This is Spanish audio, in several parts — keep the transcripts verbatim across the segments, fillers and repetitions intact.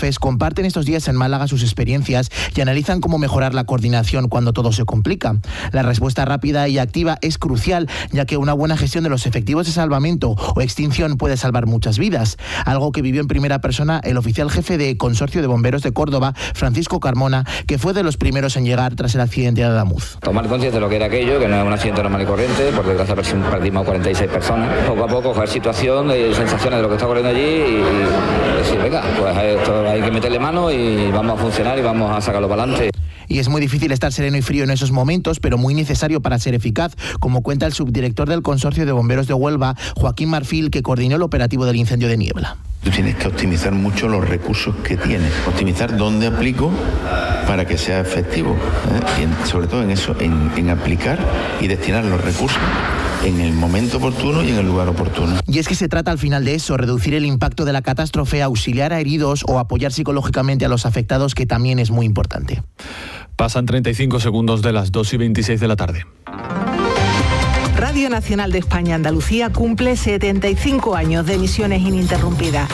profes comparten estos días en Málaga sus experiencias y analizan cómo mejorar la coordinación cuando todo se complica. La respuesta rápida y activa es crucial, ya que una buena gestión de los efectivos de salvamento o extinción puede salvar muchas vidas, algo que vivió en primera persona el oficial jefe de Consorcio de Bomberos de Córdoba, Francisco Carmona, que fue de los primeros en llegar tras el accidente de Adamuz. Tomar conciencia de lo que era aquello, que no es un accidente normal y corriente, por desgracia perdimos cuarenta y seis personas. Poco a poco coger situación, de sensaciones de lo que está ocurriendo allí y decir, venga, pues esto hay que meterle mano y vamos a funcionar y vamos a sacarlo para adelante. Y es muy difícil estar sereno y frío en esos momentos, pero muy necesario para ser eficaz, como cuenta el subdirector del Consorcio de Bomberos de Huelva, Joaquín Marfil, que coordinó el operativo del incendio de Niebla. Tú tienes que optimizar mucho los recursos que tienes, optimizar dónde aplico para que sea efectivo, ¿eh? Y en, sobre todo en eso, en, en aplicar y destinar los recursos en el momento oportuno y en el lugar oportuno. Y es que se trata al final de eso, reducir el impacto de la catástrofe, auxiliar a heridos o apoyar psicológicamente a los afectados, que también es muy importante. Pasan treinta y cinco segundos de las dos y veintiséis de la tarde. Radio Nacional de España Andalucía cumple setenta y cinco años de emisiones ininterrumpidas.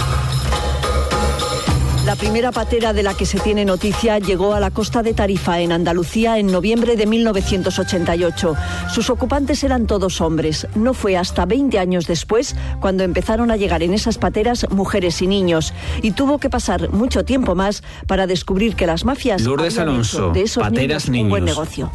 La primera patera de la que se tiene noticia llegó a la costa de Tarifa, en Andalucía, en noviembre de mil novecientos ochenta y ocho. Sus ocupantes eran todos hombres. No fue hasta veinte años después cuando empezaron a llegar en esas pateras mujeres y niños. Y tuvo que pasar mucho tiempo más para descubrir que las mafias Lourdes Alonso, de esos pateras niños, niños. un buen negocio.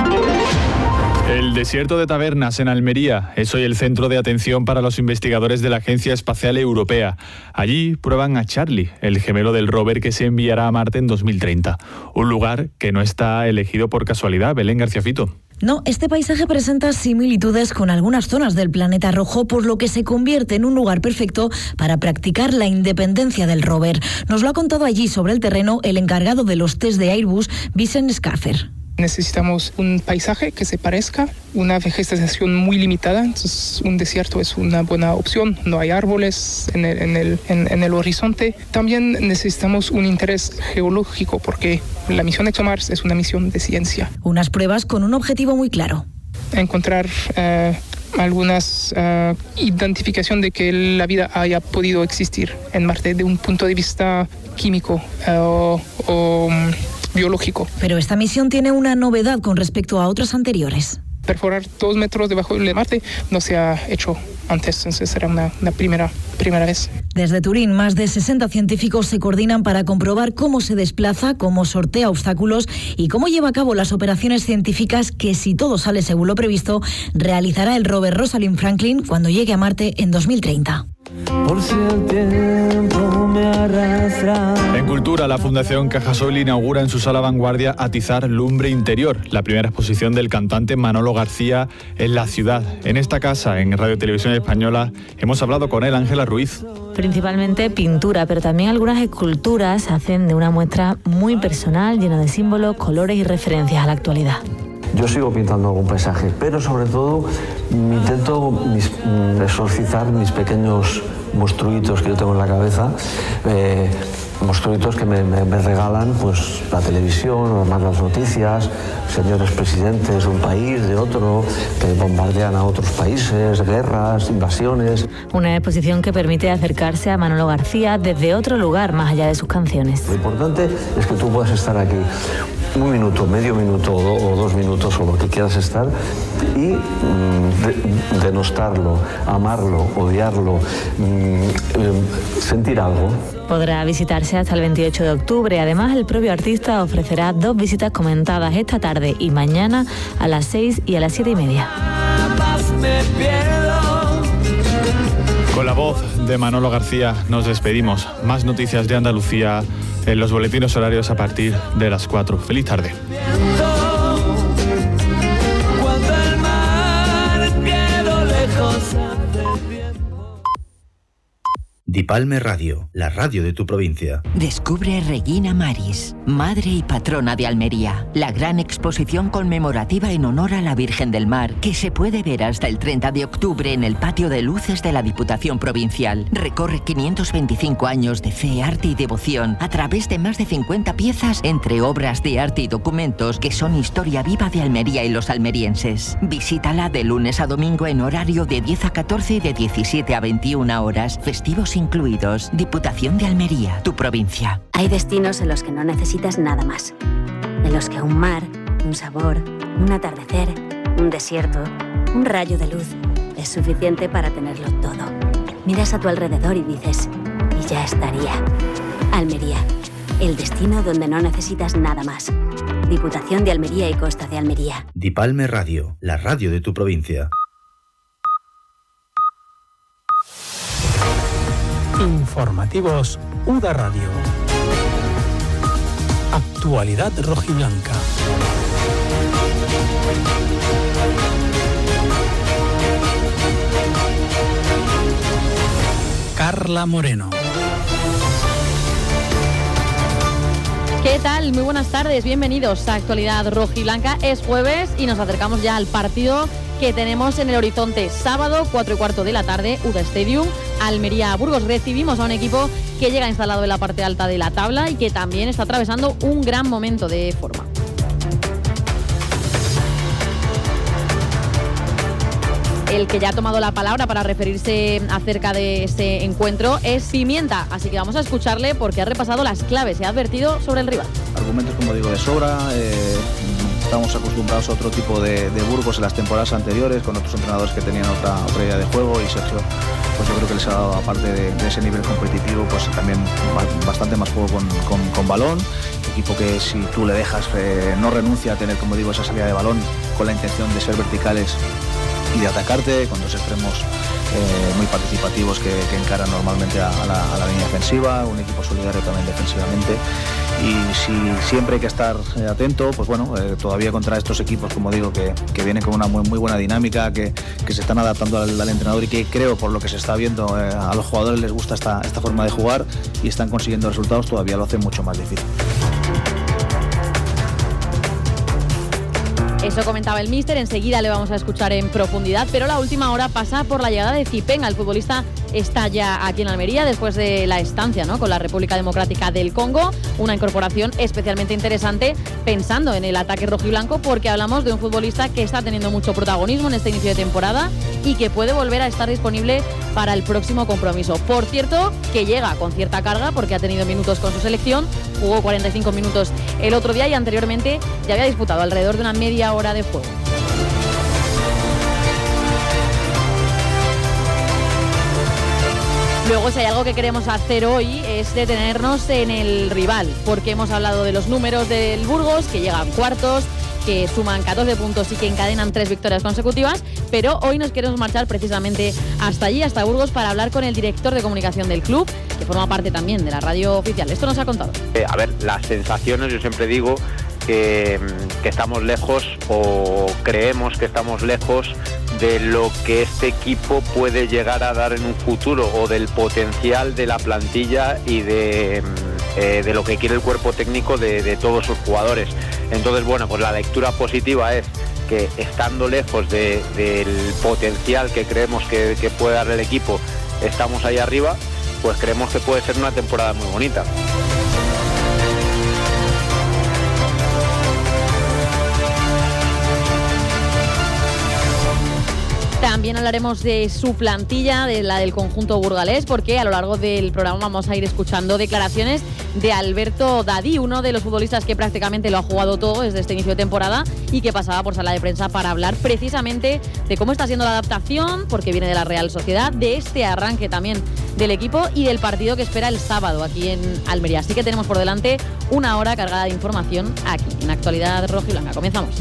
El desierto de Tabernas, en Almería, es hoy el centro de atención para los investigadores de la Agencia Espacial Europea. Allí prueban a Charlie, el gemelo del rover que se enviará a Marte en dos mil treinta. Un lugar que no está elegido por casualidad. Belén García Fito. No, este paisaje presenta similitudes con algunas zonas del planeta rojo, por lo que se convierte en un lugar perfecto para practicar la independencia del rover. Nos lo ha contado allí sobre el terreno el encargado de los test de Airbus, Vincent Scaffer. Necesitamos un paisaje que se parezca, una vegetación muy limitada, entonces un desierto es una buena opción, no hay árboles en el, en el, en, en el horizonte. También necesitamos un interés geológico porque la misión ExoMars es una misión de ciencia. Unas pruebas con un objetivo muy claro. Encontrar eh, algunas uh, identificación de que la vida haya podido existir en Marte de un punto de vista químico uh, o... o biológico. Pero esta misión tiene una novedad con respecto a otras anteriores. Perforar dos metros debajo de Marte no se ha hecho antes, entonces será una, una primera, primera vez. Desde Turín, más de sesenta científicos se coordinan para comprobar cómo se desplaza, cómo sortea obstáculos y cómo lleva a cabo las operaciones científicas que, si todo sale según lo previsto, realizará el rover Rosalind Franklin cuando llegue a Marte en dos mil treinta. Por si el tiempo me arrastra. En Cultura, la Fundación Cajasol inaugura en su sala Vanguardia Atizar Lumbre Interior, la primera exposición del cantante Manolo García en la ciudad. En esta casa, en Radio Televisión Española, hemos hablado con él, Ángela Ruiz. Principalmente pintura, pero también algunas esculturas hacen de una muestra muy personal, llena de símbolos, colores y referencias a la actualidad. Yo sigo pintando algún paisaje, pero sobre todo intento mis, exorcizar mis pequeños monstruitos que yo tengo en la cabeza, eh, monstruitos que me, me, me regalan pues la televisión, más las noticias, señores presidentes de un país, de otro, que bombardean a otros países, guerras, invasiones. Una exposición que permite acercarse a Manolo García desde otro lugar, más allá de sus canciones. Lo importante es que tú puedas estar aquí un minuto, medio minuto o, do, o dos minutos o lo que quieras estar y mmm, de, denostarlo, amarlo, odiarlo, mmm, sentir algo. Podrá visitarse hasta el veintiocho de octubre. Además, el propio artista ofrecerá dos visitas comentadas esta tarde y mañana a las seis y a las siete y media. Con la voz de Manolo García nos despedimos. Más noticias de Andalucía en los boletines horarios a partir de las cuatro. Feliz tarde. Cuando el mar quedó lejos. Dipalme Radio, la radio de tu provincia. Descubre Regina Maris, madre y patrona de Almería. La gran exposición conmemorativa en honor a la Virgen del Mar, que se puede ver hasta el treinta de octubre en el patio de luces de la Diputación Provincial. Recorre quinientos veinticinco años de fe, arte y devoción a través de más de cincuenta piezas entre obras de arte y documentos que son historia viva de Almería y los almerienses. Visítala de lunes a domingo en horario de diez a catorce y de diecisiete a veintiuna horas, festivos incluidos. incluidos. Diputación de Almería, tu provincia. Hay destinos en los que no necesitas nada más. En los que un mar, un sabor, un atardecer, un desierto, un rayo de luz es suficiente para tenerlo todo. Miras a tu alrededor y dices, y ya estaría. Almería, el destino donde no necesitas nada más. Diputación de Almería y Costa de Almería. Dipalme Radio, la radio de tu provincia. Informativos U D A Radio. Actualidad rojiblanca. Carla Moreno. ¿Qué tal? Muy buenas tardes, bienvenidos a Actualidad Rojiblanca. Es jueves y nos acercamos ya al partido que tenemos en el horizonte. Sábado, cuatro y cuarto de la tarde, U D A Stadium, Almería-Burgos. Recibimos a un equipo que llega instalado en la parte alta de la tabla y que también está atravesando un gran momento de forma. El que ya ha tomado la palabra para referirse acerca de ese encuentro es Pimienta, así que vamos a escucharle porque ha repasado las claves y ha advertido sobre el rival. Argumentos, como digo, de sobra. Eh, estamos acostumbrados a otro tipo de, de Burgos en las temporadas anteriores, con otros entrenadores que tenían otra, otra idea de juego, y Sergio, pues yo creo que les ha dado, aparte de, de ese nivel competitivo, pues también bastante más juego con, con, con balón. Equipo que, si tú le dejas, eh, no renuncia a tener, como digo, esa salida de balón con la intención de ser verticales y de atacarte, con dos extremos eh, muy participativos que, que encaran normalmente a, a, la, a la línea defensiva, un equipo solidario también defensivamente, y si siempre hay que estar eh, atento, pues bueno, eh, todavía contra estos equipos, como digo, que, que vienen con una muy, muy buena dinámica, que, que se están adaptando al, al entrenador, y que creo, por lo que se está viendo, eh, a los jugadores les gusta esta, esta forma de jugar y están consiguiendo resultados, todavía lo hace mucho más difícil. Eso comentaba el míster, enseguida le vamos a escuchar en profundidad, pero la última hora pasa por la llegada de Zipenga. El futbolista está ya aquí en Almería después de la estancia, ¿no?, con la República Democrática del Congo, una incorporación especialmente interesante pensando en el ataque rojiblanco, porque hablamos de un futbolista que está teniendo mucho protagonismo en este inicio de temporada y que puede volver a estar disponible para el próximo compromiso. Por cierto, que llega con cierta carga porque ha tenido minutos con su selección, jugó cuarenta y cinco minutos el otro día y anteriormente ya había disputado alrededor de una media hora de juego. Luego, si hay algo que queremos hacer hoy, es detenernos en el rival, porque hemos hablado de los números del Burgos, que llegan cuartos, que suman catorce puntos y que encadenan tres victorias consecutivas, pero hoy nos queremos marchar precisamente hasta allí, hasta Burgos, para hablar con el director de comunicación del club, que forma parte también de la radio oficial. Esto nos ha contado. Eh, a ver, las sensaciones, yo siempre digo que, que estamos lejos, o creemos que estamos lejos de lo que este equipo puede llegar a dar en un futuro, o del potencial de la plantilla y de, eh, de lo que quiere el cuerpo técnico de, de todos sus jugadores. Entonces, bueno, pues la lectura positiva es que, estando lejos de, del potencial que creemos que, que puede dar el equipo, estamos ahí arriba, pues creemos que puede ser una temporada muy bonita. También hablaremos de su plantilla, de la del conjunto burgalés, porque a lo largo del programa vamos a ir escuchando declaraciones de Alberto Dadí, uno de los futbolistas que prácticamente lo ha jugado todo desde este inicio de temporada y que pasaba por sala de prensa para hablar precisamente de cómo está siendo la adaptación, porque viene de la Real Sociedad, de este arranque también del equipo y del partido que espera el sábado aquí en Almería. Así que tenemos por delante una hora cargada de información aquí en Actualidad Rojiblanca. Comenzamos.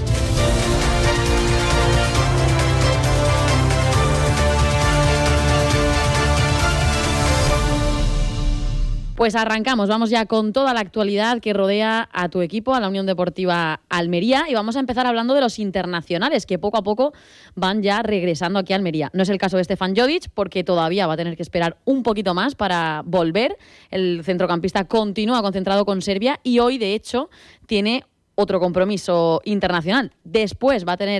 Pues arrancamos, vamos ya con toda la actualidad que rodea a tu equipo, a la Unión Deportiva Almería, y vamos a empezar hablando de los internacionales que poco a poco van ya regresando aquí a Almería. No es el caso de Stefan Jovic, porque todavía va a tener que esperar un poquito más para volver. El centrocampista continúa concentrado con Serbia y hoy, de hecho, tiene otro compromiso internacional. Después va a tener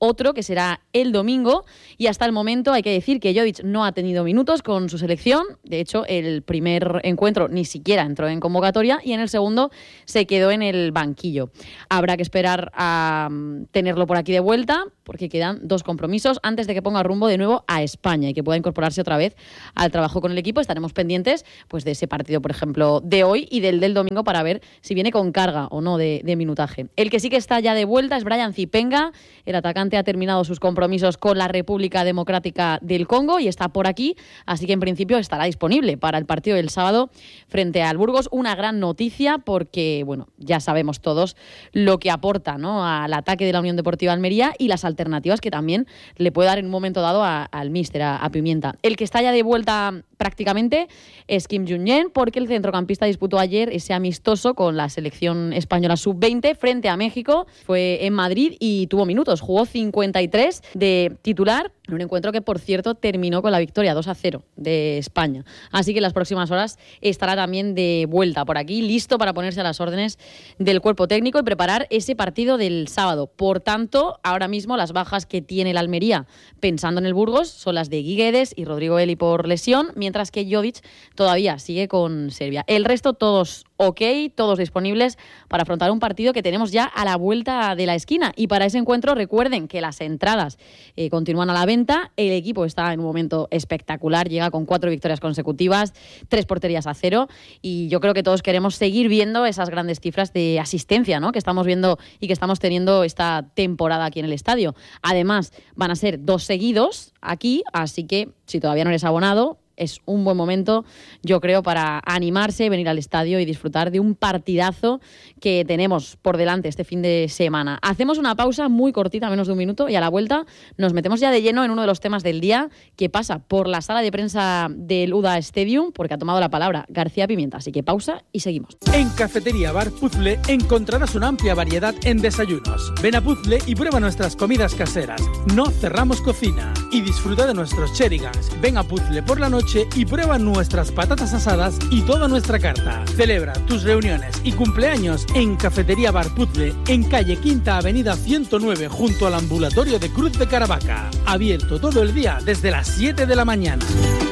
otro que será el domingo, y hasta el momento hay que decir que Jovic no ha tenido minutos con su selección. De hecho, el primer encuentro ni siquiera entró en convocatoria y en el segundo se quedó en el banquillo. Habrá que esperar a tenerlo por aquí de vuelta, porque quedan dos compromisos antes de que ponga rumbo de nuevo a España y que pueda incorporarse otra vez al trabajo con el equipo. Estaremos pendientes pues de ese partido, por ejemplo, de hoy y del del domingo, para ver si viene con carga o no de, de minutaje. El que sí que está ya de vuelta es Brian Zipenga. El atacante ha terminado sus compromisos con la República Democrática del Congo y está por aquí, así que en principio estará disponible para el partido del sábado frente al Burgos. Una gran noticia porque, bueno, ya sabemos todos lo que aporta, ¿no?, al ataque de la Unión Deportiva Almería y las alternativas que también le puede dar en un momento dado a, al míster, a, a Pimienta. El que está ya de vuelta prácticamente es Kim Jung-yen, porque el centrocampista disputó ayer ese amistoso con la selección española sub veinte frente a México. Fue en Madrid y tuvo minutos. Jugó cincuenta y tres de titular, en un encuentro que, por cierto, terminó con la victoria dos a cero de España. Así que en las próximas horas estará también de vuelta por aquí, listo para ponerse a las órdenes del cuerpo técnico y preparar ese partido del sábado. Por tanto, ahora mismo las bajas que tiene la Almería pensando en el Burgos son las de Guiguedes y Rodrigo Eli por lesión, mientras que Jovic todavía sigue con Serbia. El resto todos ok, todos disponibles para afrontar un partido que tenemos ya a la vuelta de la esquina. Y para ese encuentro recuerden que las entradas eh, continúan a la venta. El equipo está en un momento espectacular, llega con cuatro victorias consecutivas, tres porterías a cero, y yo creo que todos queremos seguir viendo esas grandes cifras de asistencia, ¿no?, que estamos viendo y que estamos teniendo esta temporada aquí en el estadio. Además, van a ser dos seguidos aquí, así que si todavía no eres abonado, es un buen momento, yo creo, para animarse, venir al estadio y disfrutar de un partidazo que tenemos por delante este fin de semana. Hacemos una pausa muy cortita, menos de un minuto, y a la vuelta nos metemos ya de lleno en uno de los temas del día, que pasa por la sala de prensa del U D A Stadium, porque ha tomado la palabra García Pimienta. Así que pausa y seguimos. En Cafetería Bar Puzzle encontrarás una amplia variedad en desayunos. Ven a Puzzle y prueba nuestras comidas caseras. No cerramos cocina. Y disfruta de nuestros cherigans. Ven a Puzzle por la noche y prueba nuestras patatas asadas y toda nuestra carta. Celebra tus reuniones y cumpleaños en Cafetería Bar Puzzle, en calle Quinta Avenida ciento nueve, junto al ambulatorio de Cruz de Caravaca. Abierto todo el día desde las siete de la mañana.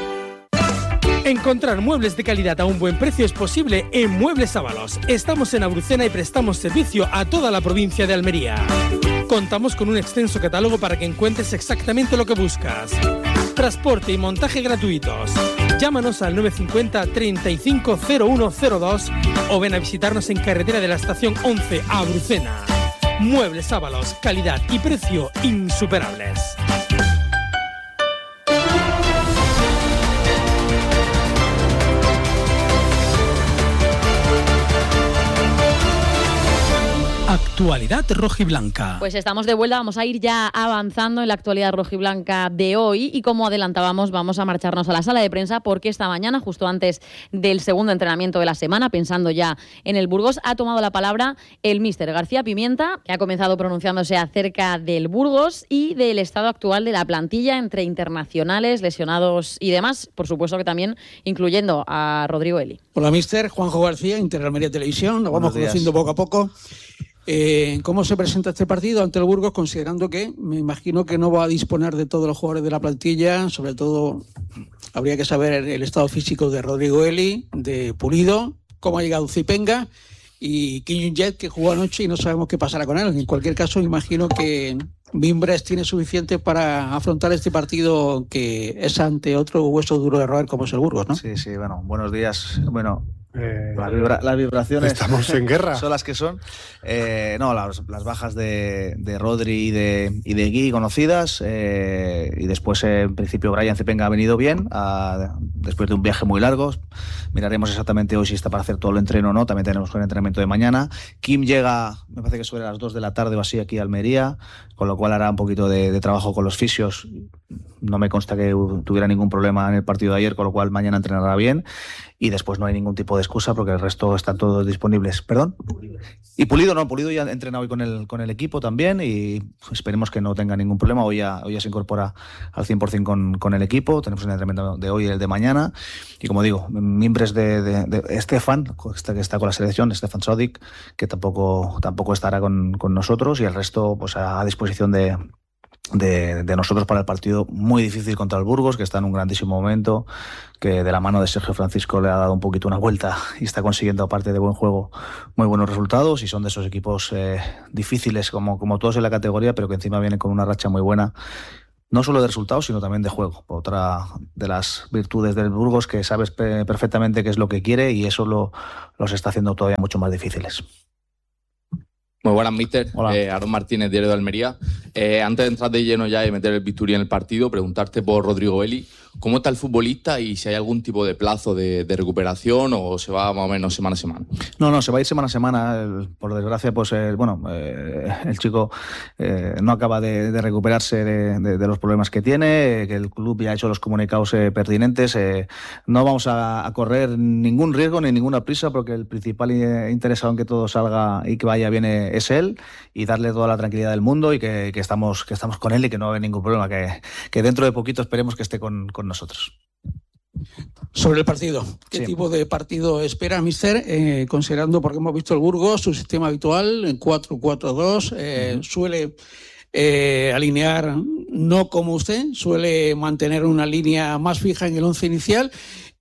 Encontrar muebles de calidad a un buen precio es posible en Muebles Ábalos. Estamos en Abrucena y prestamos servicio a toda la provincia de Almería. Contamos con un extenso catálogo para que encuentres exactamente lo que buscas. Transporte y montaje gratuitos. Llámanos al nueve cinco cero, treinta y cinco cero uno cero dos o ven a visitarnos en carretera de la estación once a Abrucena. Muebles Ábalos, calidad y precio insuperables. Actualidad rojiblanca. Pues estamos de vuelta, vamos a ir ya avanzando en la actualidad rojiblanca de hoy y, como adelantábamos, vamos a marcharnos a la sala de prensa porque esta mañana, justo antes del segundo entrenamiento de la semana, pensando ya en el Burgos, ha tomado la palabra el míster García Pimienta, que ha comenzado pronunciándose acerca del Burgos y del estado actual de la plantilla entre internacionales, lesionados y demás, por supuesto que también incluyendo a Rodrigo Eli. Hola míster, Juanjo García, Inter Almería Televisión, nos vamos conociendo poco a poco. Eh, ¿Cómo se presenta este partido ante el Burgos, considerando que me imagino que no va a disponer de todos los jugadores de la plantilla? Sobre todo habría que saber el estado físico de Rodrigo Eli, de Pulido, cómo ha llegado Zipenga y Kim Jung-yen, que jugó anoche y no sabemos qué pasará con él. En cualquier caso, me imagino que Mimbres tiene suficiente para afrontar este partido, que es ante otro hueso duro de roer como es el Burgos, ¿no? Sí, sí, bueno, buenos días. Bueno, Eh, las, vibra las vibraciones estamos en guerra, son las que son. Eh, no, las, las bajas de, de Rodri y de, y de Gui conocidas, eh, y después eh, en principio Brian Zipenga ha venido bien a, después de un viaje muy largo. Miraremos exactamente hoy si está para hacer todo el entreno o no. También tenemos el entrenamiento de mañana. Kim llega, me parece que sobre las dos de la tarde o así aquí a Almería, con lo cual hará un poquito de, de trabajo con los fisios. No me consta que tuviera ningún problema en el partido de ayer, con lo cual mañana entrenará bien. Y después no hay ningún tipo de excusa porque el resto están todos disponibles. ¿Perdón? Y Pulido no, Pulido ya ha entrenado hoy con el, con el equipo también y esperemos que no tenga ningún problema. Hoy ya, hoy ya se incorpora al cien por ciento con, con el equipo. Tenemos un entrenamiento de hoy y el de mañana. Y como digo, miembros de, de, de Estefan, que está con la selección, Stefan Sodic, que tampoco, tampoco estará con, con nosotros, y el resto pues a disposición de de, de nosotros para el partido muy difícil contra el Burgos, que está en un grandísimo momento, que de la mano de Sergio Francisco le ha dado un poquito una vuelta y está consiguiendo, aparte de buen juego, muy buenos resultados, y son de esos equipos eh, difíciles como, como todos en la categoría, pero que encima vienen con una racha muy buena, no solo de resultados, sino también de juego. Otra de las virtudes del Burgos, que sabes perfectamente qué es lo que quiere, y eso lo, los está haciendo todavía mucho más difíciles. Muy buenas, míster. Eh, Aaron Martínez, Diario de Almería. Eh, antes de entrar de lleno ya y meter el bisturí en el partido, preguntarte por Rodrigo Eli. ¿Cómo está el futbolista y si hay algún tipo de plazo de, de recuperación o se va más o menos semana a semana? No, no, se va a ir semana a semana. El, por desgracia, pues el, bueno, eh, el chico eh, no acaba de, de recuperarse de, de, de los problemas que tiene, que el club ya ha hecho los comunicados eh, pertinentes. Eh, no vamos a, a correr ningún riesgo ni ninguna prisa, porque el principal interesado en que todo salga y que vaya bien es él, y darle toda la tranquilidad del mundo, y que, que, estamos, que estamos con él y que no va a haber ningún problema, que, que dentro de poquito esperemos que esté con, con nosotros. Sobre el partido, ¿qué sí. tipo de partido espera, míster? Eh, considerando, porque hemos visto el Burgos, su sistema habitual, en cuatro cuatro dos, eh, uh-huh. suele eh, alinear, no como usted, suele mantener una línea más fija en el once inicial,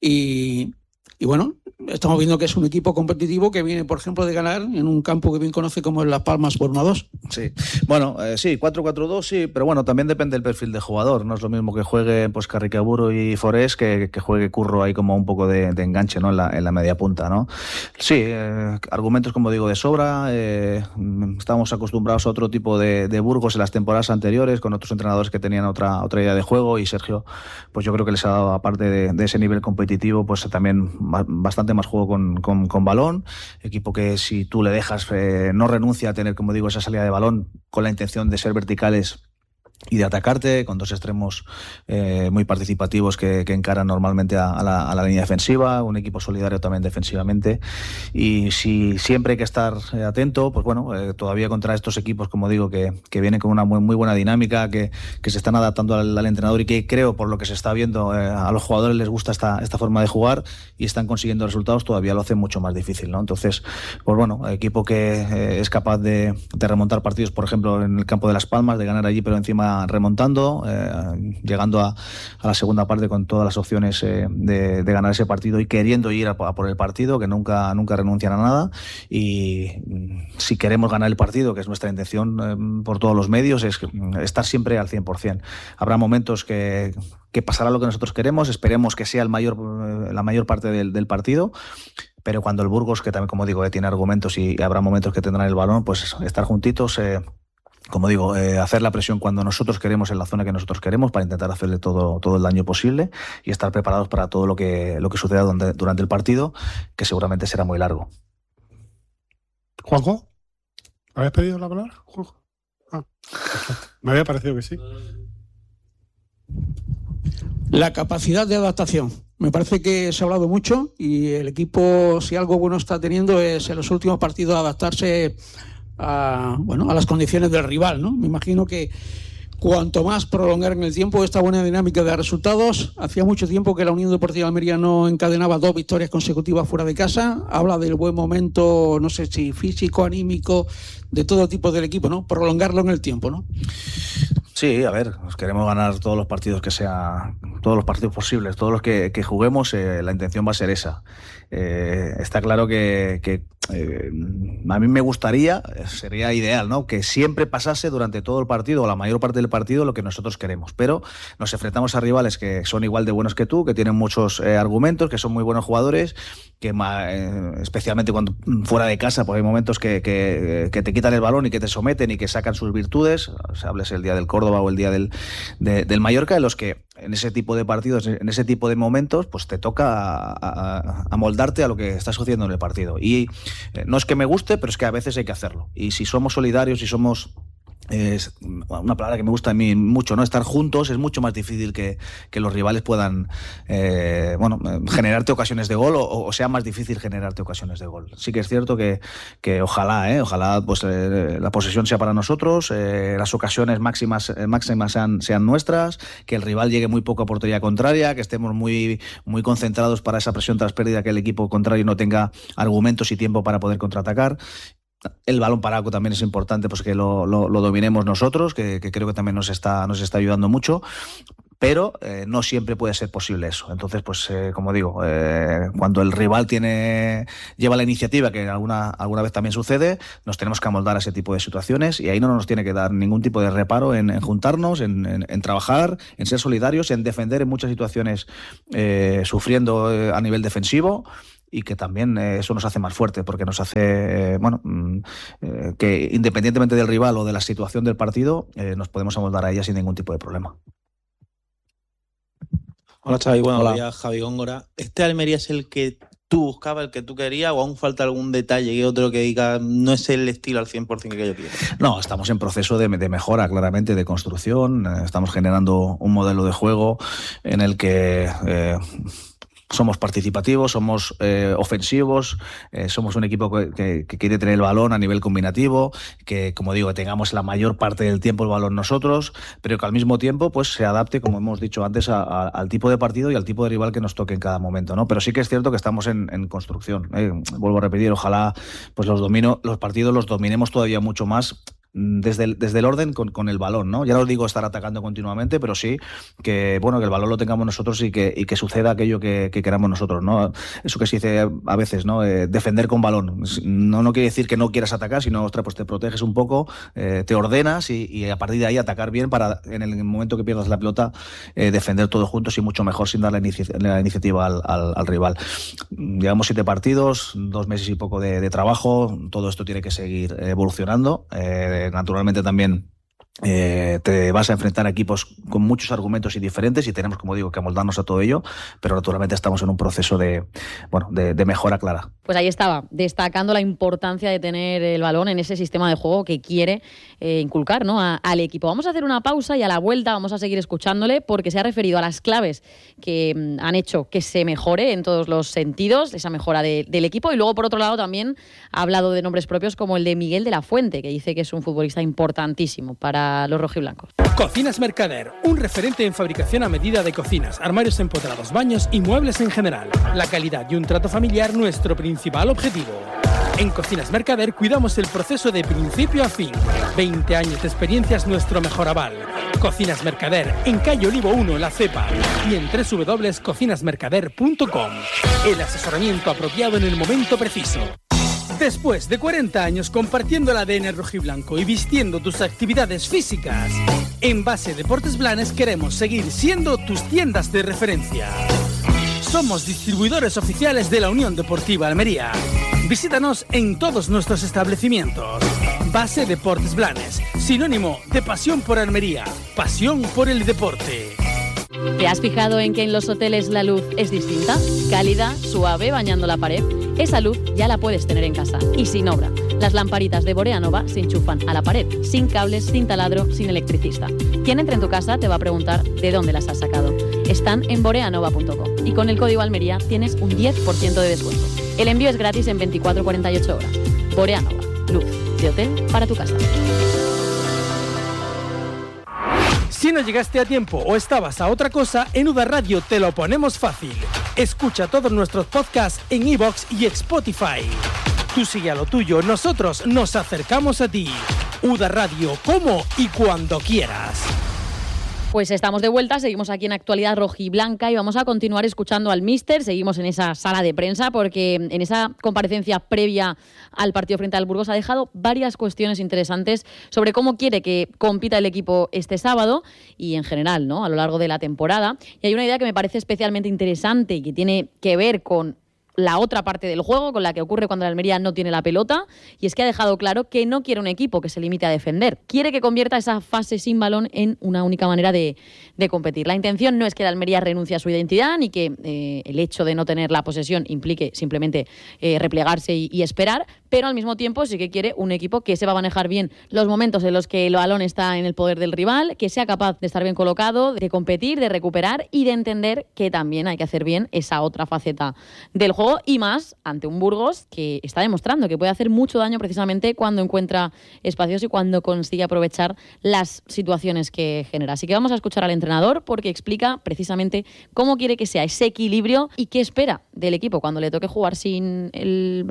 y, y bueno, estamos viendo que es un equipo competitivo que viene, por ejemplo, de ganar en un campo que bien conoce como Las Palmas por uno a dos. Sí, bueno, eh, sí, cuatro cuatro dos, sí, pero bueno, también depende del perfil de jugador. No es lo mismo que juegue pues Carricaburu y Forés que, que juegue Curro ahí como un poco de, de enganche, ¿no? En la, en la media punta, ¿no? Sí, eh, argumentos, como digo, de sobra. Eh, estamos acostumbrados a otro tipo de, de Burgos en las temporadas anteriores, con otros entrenadores que tenían otra, otra idea de juego, y Sergio, pues yo creo que les ha dado, aparte de, de ese nivel competitivo, pues también bastante más juego con, con, con balón, equipo que si tú le dejas eh, no renuncia a tener, como digo, esa salida de balón con la intención de ser verticales y de atacarte, con dos extremos eh, muy participativos que, que encaran normalmente a, a, la, a la línea defensiva, un equipo solidario también defensivamente, y si siempre hay que estar eh, atento, pues bueno, eh, todavía contra estos equipos, como digo, que, que vienen con una muy, muy buena dinámica, que, que se están adaptando al, al entrenador, y que creo, por lo que se está viendo, eh, a los jugadores les gusta esta, esta forma de jugar y están consiguiendo resultados, todavía lo hace mucho más difícil, ¿no? Entonces, pues bueno, equipo que eh, es capaz de, de remontar partidos, por ejemplo, en el campo de Las Palmas, de ganar allí, pero encima remontando, eh, llegando a, a la segunda parte con todas las opciones eh, de, de ganar ese partido y queriendo ir a, a por el partido, que nunca, nunca renuncian a nada. Y si queremos ganar el partido, que es nuestra intención eh, por todos los medios, es estar siempre al cien por ciento. Habrá momentos que, que pasará lo que nosotros queremos, esperemos que sea el mayor, la mayor parte del, del partido, pero cuando el Burgos, que también, como digo, eh, tiene argumentos y habrá momentos que tendrán el balón, pues estar juntitos, eh, como digo, eh, hacer la presión cuando nosotros queremos, en la zona que nosotros queremos, para intentar hacerle todo, todo el daño posible y estar preparados para todo lo que, lo que suceda donde, durante el partido, que seguramente será muy largo. ¿Juanjo? ¿Habías pedido la palabra, Juanjo? Ah, me había parecido que sí. La capacidad de adaptación. Me parece que se ha hablado mucho, y el equipo, si algo bueno está teniendo, es en los últimos partidos adaptarse a, bueno, a las condiciones del rival, ¿no? Me imagino que cuanto más prolongar en el tiempo esta buena dinámica de resultados. Hacía mucho tiempo que la Unión Deportiva Almería no encadenaba dos victorias consecutivas fuera de casa. Habla del buen momento, no sé si físico, anímico, de todo tipo del equipo, ¿no? Prolongarlo en el tiempo, ¿no? Sí, a ver, nos queremos ganar todos los partidos que sea, todos los partidos posibles, todos los que, que juguemos, eh, la intención va a ser esa. Eh, está claro que, que eh, a mí me gustaría, sería ideal, ¿no?, que siempre pasase durante todo el partido o la mayor parte del partido lo que nosotros queremos, pero nos enfrentamos a rivales que son igual de buenos que tú, que tienen muchos eh, argumentos, que son muy buenos jugadores, que eh, especialmente cuando fuera de casa, pues hay momentos que, que, que te quitan el balón y que te someten y que sacan sus virtudes. O sea, hables el día del Córdoba o el día del, de, del Mallorca, en los que en ese tipo de partidos, en ese tipo de momentos, pues te toca a, a, a moldarte a lo que está sucediendo en el partido. Y eh, no es que me guste, pero es que a veces hay que hacerlo. Y si somos solidarios, si somos... Es una palabra que me gusta a mí mucho, ¿no? Estar juntos es mucho más difícil que, que los rivales puedan eh, bueno, generarte ocasiones de gol o, o sea más difícil generarte ocasiones de gol. Sí que es cierto que, que ojalá, ¿eh? ojalá pues, eh, la posesión sea para nosotros, eh, las ocasiones máximas, eh, máximas sean, sean nuestras, que el rival llegue muy poco a portería contraria, que estemos muy, muy concentrados para esa presión tras pérdida, que el equipo contrario no tenga argumentos y tiempo para poder contraatacar. El balón parado también es importante, pues que lo, lo, lo dominemos nosotros, que, que creo que también nos está, nos está ayudando mucho. Pero eh, no siempre puede ser posible eso. Entonces, pues eh, como digo, eh, cuando el rival tiene lleva la iniciativa, que alguna alguna vez también sucede, nos tenemos que amoldar a ese tipo de situaciones y ahí no nos tiene que dar ningún tipo de reparo en, en juntarnos, en, en, en trabajar, en ser solidarios, en defender en muchas situaciones eh, sufriendo eh, a nivel defensivo. Y que también eh, eso nos hace más fuerte, porque nos hace, eh, bueno, eh, que independientemente del rival o de la situación del partido, eh, nos podemos amoldar a ella sin ningún tipo de problema. Hola Xavi, buenos Hola. días, Javi Góngora. ¿Este Almería es el que tú buscabas, el que tú querías, o aún falta algún detalle que otro que diga no es el estilo al cien por ciento que yo quiero? No, estamos en proceso de, de mejora, claramente, de construcción. Eh, estamos generando un modelo de juego en el que eh, somos participativos, somos eh, ofensivos, eh, somos un equipo que, que, que quiere tener el balón a nivel combinativo, que, como digo, tengamos la mayor parte del tiempo el balón nosotros, pero que al mismo tiempo pues se adapte, como hemos dicho antes, a, a, al tipo de partido y al tipo de rival que nos toque en cada momento, ¿no? Pero sí que es cierto que estamos en, en construcción. ¿eh? Vuelvo a repetir, ojalá pues los domino, los partidos los dominemos todavía mucho más. Desde el, desde el orden con, con el balón, ¿no? Ya no os digo estar atacando continuamente, pero sí que, bueno, que el balón lo tengamos nosotros y que, y que suceda aquello que, que queramos nosotros, ¿no? Eso que se dice a veces, ¿no? Eh, defender con balón. No, no quiere decir que no quieras atacar, sino, ostras, pues te proteges un poco, eh, te ordenas y, y a partir de ahí atacar bien para, en el momento que pierdas la pelota, eh, defender todos juntos y mucho mejor sin dar la, inici la iniciativa al, al, al rival. Llevamos siete partidos, dos meses y poco de, de trabajo, todo esto tiene que seguir evolucionando. Eh, Naturalmente también eh, te vas a enfrentar a equipos con muchos argumentos y diferentes y tenemos, como digo, que amoldarnos a todo ello, pero naturalmente estamos en un proceso de, bueno, de, de mejora clara. Pues ahí estaba, destacando la importancia de tener el balón en ese sistema de juego que quiere eh, inculcar, ¿no? a, al equipo. Vamos a hacer una pausa y a la vuelta vamos a seguir escuchándole porque se ha referido a las claves que mm, han hecho que se mejore en todos los sentidos, esa mejora de, del equipo, y luego por otro lado también ha hablado de nombres propios como el de Miguel de la Fuente, que dice que es un futbolista importantísimo para los rojiblancos. Cocinas Mercader, un referente en fabricación a medida de cocinas, armarios empotrados, baños y muebles en general. La calidad y un trato familiar nuestro principal objetivo. En Cocinas Mercader cuidamos el proceso de principio a fin. veinte años de experiencia es nuestro mejor aval. Cocinas Mercader, en calle Olivo uno, La Cepa, y en doble u doble u doble u punto cocinas mercader punto com. El asesoramiento apropiado en el momento preciso. Después de cuarenta años compartiendo el A D N rojiblanco y vistiendo tus actividades físicas, en Base Deportes Blanes queremos seguir siendo tus tiendas de referencia. Somos distribuidores oficiales de la Unión Deportiva Almería. Visítanos en todos nuestros establecimientos. Base Deportes Blanes, sinónimo de pasión por Almería, pasión por el deporte. ¿Te has fijado en que en los hoteles la luz es distinta? Cálida, suave, bañando la pared. Esa luz ya la puedes tener en casa y sin obra. Las lamparitas de Borea Nova se enchufan a la pared, sin cables, sin taladro, sin electricista. Quien entre en tu casa te va a preguntar de dónde las has sacado. Están en borea nova punto com y con el código Almería tienes un diez por ciento de descuento. El envío es gratis en veinticuatro a cuarenta y ocho horas. Borea Nova, luz de hotel para tu casa. Si no llegaste a tiempo o estabas a otra cosa, en U D A Radio te lo ponemos fácil. Escucha todos nuestros podcasts en iVoox y Spotify. Tú sigue a lo tuyo, nosotros nos acercamos a ti. U D A Radio, como y cuando quieras. Pues estamos de vuelta, seguimos aquí en Actualidad Rojiblanca y vamos a continuar escuchando al míster. Seguimos en esa sala de prensa porque en esa comparecencia previa al partido frente al Burgos ha dejado varias cuestiones interesantes sobre cómo quiere que compita el equipo este sábado y en general, ¿no?, a lo largo de la temporada. Y hay una idea que me parece especialmente interesante y que tiene que ver con la otra parte del juego, con la que ocurre cuando el Almería no tiene la pelota, y es que ha dejado claro que no quiere un equipo que se limite a defender. Quiere que convierta esa fase sin balón en una única manera de, de competir. La intención no es que el Almería renuncie a su identidad, ni que eh, el hecho de no tener la posesión implique simplemente eh, replegarse y, y esperar, pero al mismo tiempo sí que quiere un equipo que sepa manejar bien los momentos en los que el balón está en el poder del rival, que sea capaz de estar bien colocado, de competir, de recuperar y de entender que también hay que hacer bien esa otra faceta del juego, y más ante un Burgos que está demostrando que puede hacer mucho daño precisamente cuando encuentra espacios y cuando consigue aprovechar las situaciones que genera. Así que vamos a escuchar al entrenador porque explica precisamente cómo quiere que sea ese equilibrio y qué espera del equipo cuando le toque jugar sin el balón.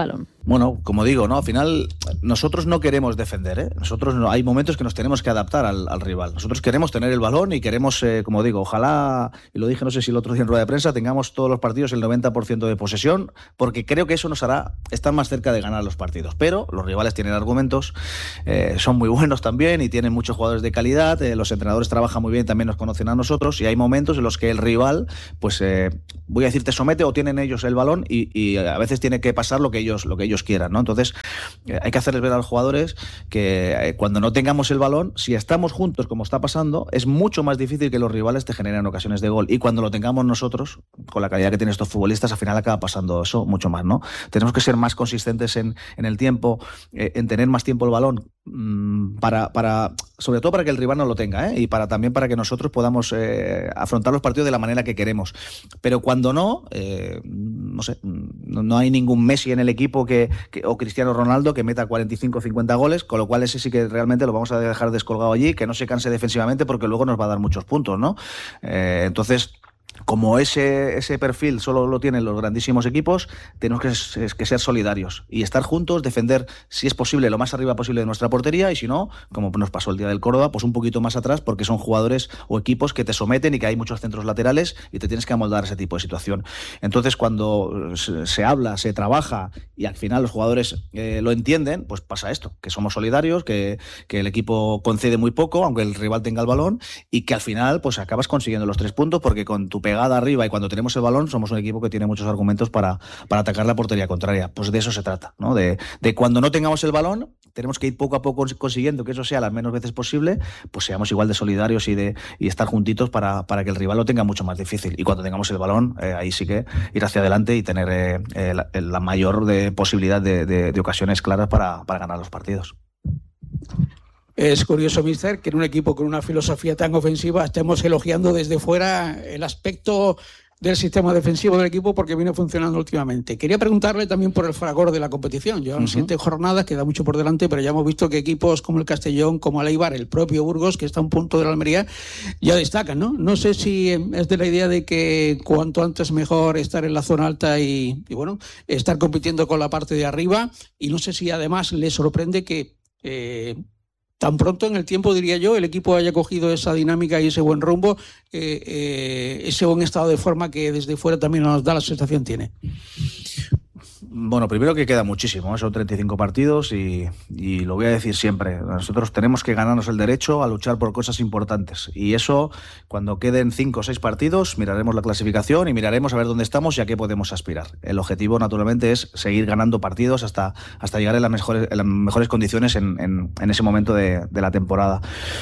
Bueno, como digo, ¿no? Al final nosotros no queremos defender, ¿eh? Nosotros no, hay momentos que nos tenemos que adaptar al, al rival. Nosotros queremos tener el balón y queremos, eh, como digo, ojalá, y lo dije no sé si el otro día en rueda de prensa, tengamos todos los partidos el noventa por ciento de posesión, porque creo que eso nos hará estar más cerca de ganar los partidos. Pero los rivales tienen argumentos, eh, son muy buenos también y tienen muchos jugadores de calidad, eh, los entrenadores trabajan muy bien, también nos conocen a nosotros, y hay momentos en los que el rival, pues eh, voy a decir, te somete o tienen ellos el balón y, y a veces tiene que pasar lo que ellos, lo que ellos quieran, ¿no? Entonces eh, hay que hacerles ver a los jugadores que eh, cuando no tengamos el balón, si estamos juntos como está pasando, es mucho más difícil que los rivales te generen ocasiones de gol, y cuando lo tengamos nosotros, con la calidad que tienen estos futbolistas, al final acaba pasando eso mucho más, ¿no? Tenemos que ser más consistentes en, en el tiempo, eh, en tener más tiempo el balón, mmm, para, para, sobre todo para que el rival no lo tenga, ¿eh? Y para también para que nosotros podamos eh, afrontar los partidos de la manera que queremos. Pero cuando no, eh, no sé, no, no hay ningún Messi en el equipo que, que, o Cristiano Ronaldo que meta cuarenta y cinco o cincuenta goles, con lo cual ese sí que realmente lo vamos a dejar descolgado allí, que no se canse defensivamente porque luego nos va a dar muchos puntos, ¿no? Eh, entonces, como ese, ese perfil solo lo tienen los grandísimos equipos, tenemos que, que ser solidarios y estar juntos, defender, si es posible, lo más arriba posible de nuestra portería, y si no, como nos pasó el día del Córdoba, pues un poquito más atrás, porque son jugadores o equipos que te someten y que hay muchos centros laterales y te tienes que amoldar a ese tipo de situación. Entonces, cuando se, se habla, se trabaja y al final los jugadores eh, lo entienden, pues pasa esto, que somos solidarios, que, que el equipo concede muy poco, aunque el rival tenga el balón, y que al final pues acabas consiguiendo los tres puntos, porque con tu pegada arriba y cuando tenemos el balón somos un equipo que tiene muchos argumentos para, para atacar la portería contraria. Pues de eso se trata, ¿no? De, de cuando no tengamos el balón, tenemos que ir poco a poco consiguiendo que eso sea las menos veces posible, pues seamos igual de solidarios y de y estar juntitos para, para que el rival lo tenga mucho más difícil. Y cuando tengamos el balón, eh, ahí sí que ir hacia adelante y tener eh, eh, la, la mayor de posibilidad de, de, de ocasiones claras para, para ganar los partidos. Es curioso, mister, que en un equipo con una filosofía tan ofensiva estemos elogiando desde fuera el aspecto del sistema defensivo del equipo, porque viene funcionando últimamente. Quería preguntarle también por el fragor de la competición. Llevan uh-huh. siete jornadas, queda mucho por delante, pero ya hemos visto que equipos como el Castellón, como el Eibar, el propio Burgos, que está a un punto de la Almería, ya destacan, ¿no? No sé si es de la idea de que cuanto antes mejor estar en la zona alta y, y bueno, estar compitiendo con la parte de arriba, y no sé si además le sorprende que eh, tan pronto en el tiempo, diría yo, el equipo haya cogido esa dinámica y ese buen rumbo, eh, eh, ese buen estado de forma que desde fuera también nos da la sensación tiene. Bueno, primero que queda muchísimo, ¿eh? Son treinta y cinco partidos y, y lo voy a decir siempre, nosotros tenemos que ganarnos el derecho a luchar por cosas importantes, y eso, cuando queden cinco o seis partidos, miraremos la clasificación y miraremos a ver dónde estamos y a qué podemos aspirar. El objetivo, naturalmente, es seguir ganando partidos hasta, hasta llegar en las mejores, en las mejores condiciones en, en, en ese momento de, de la temporada.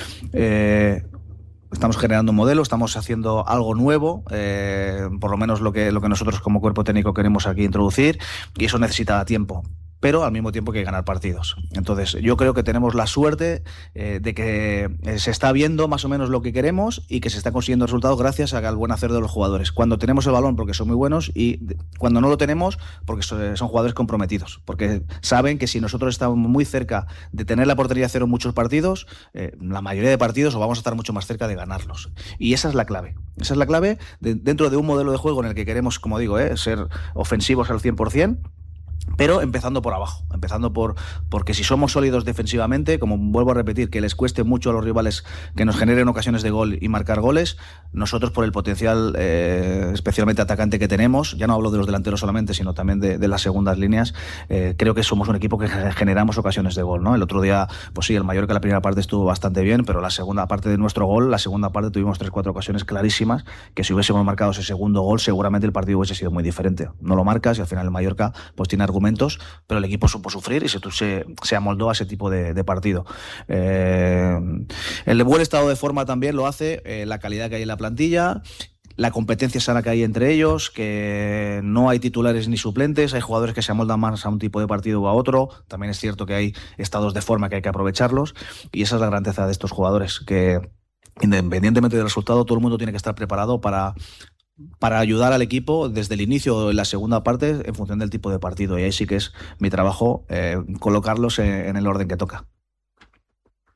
Eh, Estamos generando un modelo, estamos haciendo algo nuevo, eh, por lo menos lo que, lo que nosotros como cuerpo técnico queremos aquí introducir, y eso necesita tiempo, pero al mismo tiempo que ganar partidos. Entonces yo creo que tenemos la suerte eh, de que eh, se está viendo más o menos lo que queremos y que se está consiguiendo resultados gracias al buen hacer de los jugadores. Cuando tenemos el balón, porque son muy buenos, y cuando no lo tenemos, porque son, son jugadores comprometidos, porque saben que si nosotros estamos muy cerca de tener la portería cero en muchos partidos, eh, la mayoría de partidos o vamos a estar mucho más cerca de ganarlos. Y esa es la clave. Esa es la clave de, dentro de un modelo de juego en el que queremos, como digo, eh, ser ofensivos al cien por ciento, pero empezando por abajo, empezando por porque si somos sólidos defensivamente, como vuelvo a repetir, que les cueste mucho a los rivales que nos generen ocasiones de gol y marcar goles, nosotros por el potencial eh, especialmente atacante que tenemos, ya no hablo de los delanteros solamente, sino también de, de las segundas líneas, eh, creo que somos un equipo que generamos ocasiones de gol, ¿no? El otro día, pues sí, el Mallorca la primera parte estuvo bastante bien, pero la segunda parte de nuestro gol, la segunda parte tuvimos tres, cuatro ocasiones clarísimas, que si hubiésemos marcado ese segundo gol, seguramente el partido hubiese sido muy diferente. No lo marcas y al final el Mallorca pues tiene argumentos, pero el equipo supo sufrir y se, se, se amoldó a ese tipo de, de partido. Eh, el buen estado de forma también lo hace eh, la calidad que hay en la plantilla, la competencia sana que hay entre ellos, que no hay titulares ni suplentes, hay jugadores que se amoldan más a un tipo de partido o a otro. También es cierto que hay estados de forma que hay que aprovecharlos, y esa es la grandeza de estos jugadores, que independientemente del resultado, todo el mundo tiene que estar preparado para para ayudar al equipo desde el inicio o en la segunda parte en función del tipo de partido, y ahí sí que es mi trabajo eh, colocarlos en, en el orden que toca.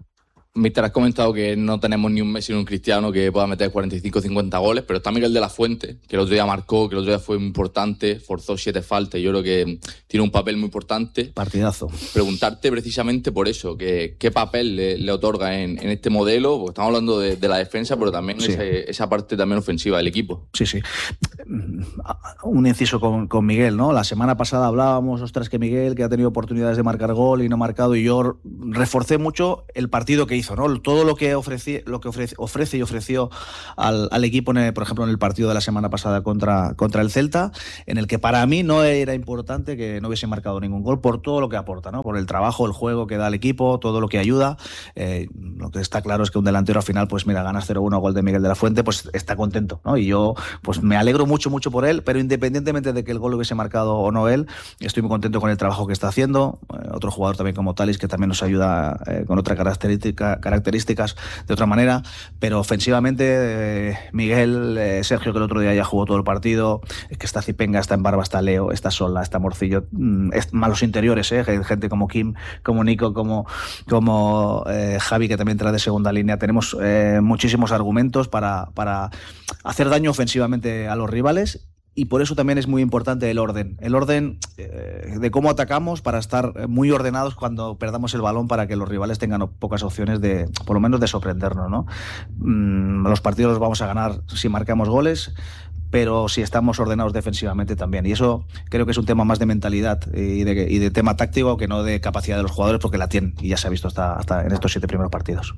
Mister, has comentado que no tenemos ni un Messi ni un Cristiano que pueda meter cuarenta y cinco o cincuenta goles, pero está Miguel de la Fuente, que el otro día marcó, que el otro día fue muy importante, forzó siete faltas y yo creo que tiene un papel muy importante. Partidazo. Preguntarte precisamente por eso, que, ¿qué papel le, le otorga en, en este modelo? Porque estamos hablando de, de la defensa, pero también Sí. ese, esa parte también ofensiva del equipo. Sí, sí. Un inciso con, con Miguel, ¿no? La semana pasada hablábamos, ostras, que Miguel, que ha tenido oportunidades de marcar gol y no ha marcado, y yo reforcé mucho el partido que hizo, ¿no? Todo lo que ofrece, lo que ofrece, ofrece y ofreció al, al equipo, en el, por ejemplo, en el partido de la semana pasada contra, contra el Celta, en el que para mí no era importante que no hubiese marcado ningún gol por todo lo que aporta, ¿no? Por el trabajo, el juego que da el equipo, todo lo que ayuda. Eh, lo que está claro es que un delantero al final, pues mira, ganas cero uno, gol de Miguel de la Fuente, pues está contento, ¿no? Y yo, pues me alegro mucho, mucho por él, pero independientemente de que el gol lo hubiese marcado o no él, estoy muy contento con el trabajo que está haciendo. Eh, otro jugador también como Talis, que también nos ayuda eh, con otra característica, características de otra manera, pero ofensivamente eh, Miguel, eh, Sergio, que el otro día ya jugó todo el partido, es que está Zipenga, está en Barba, está Leo, está Sola, está Morcillo, mm, es, malos interiores, eh, gente como Kim, como Nico, como, como eh, Javi, que también entra de segunda línea. Tenemos eh, muchísimos argumentos para, para hacer daño ofensivamente a los rivales. Y por eso también es muy importante el orden. El orden eh, de cómo atacamos, para estar muy ordenados cuando perdamos el balón, para que los rivales tengan pocas opciones de, por lo menos, de sorprendernos, ¿no? Mm, los partidos los vamos a ganar si marcamos goles, pero si estamos ordenados defensivamente también. Y eso creo que es un tema más de mentalidad y de, y de tema táctico, que no de capacidad de los jugadores, porque la tienen, y ya se ha visto hasta, hasta en estos siete primeros partidos.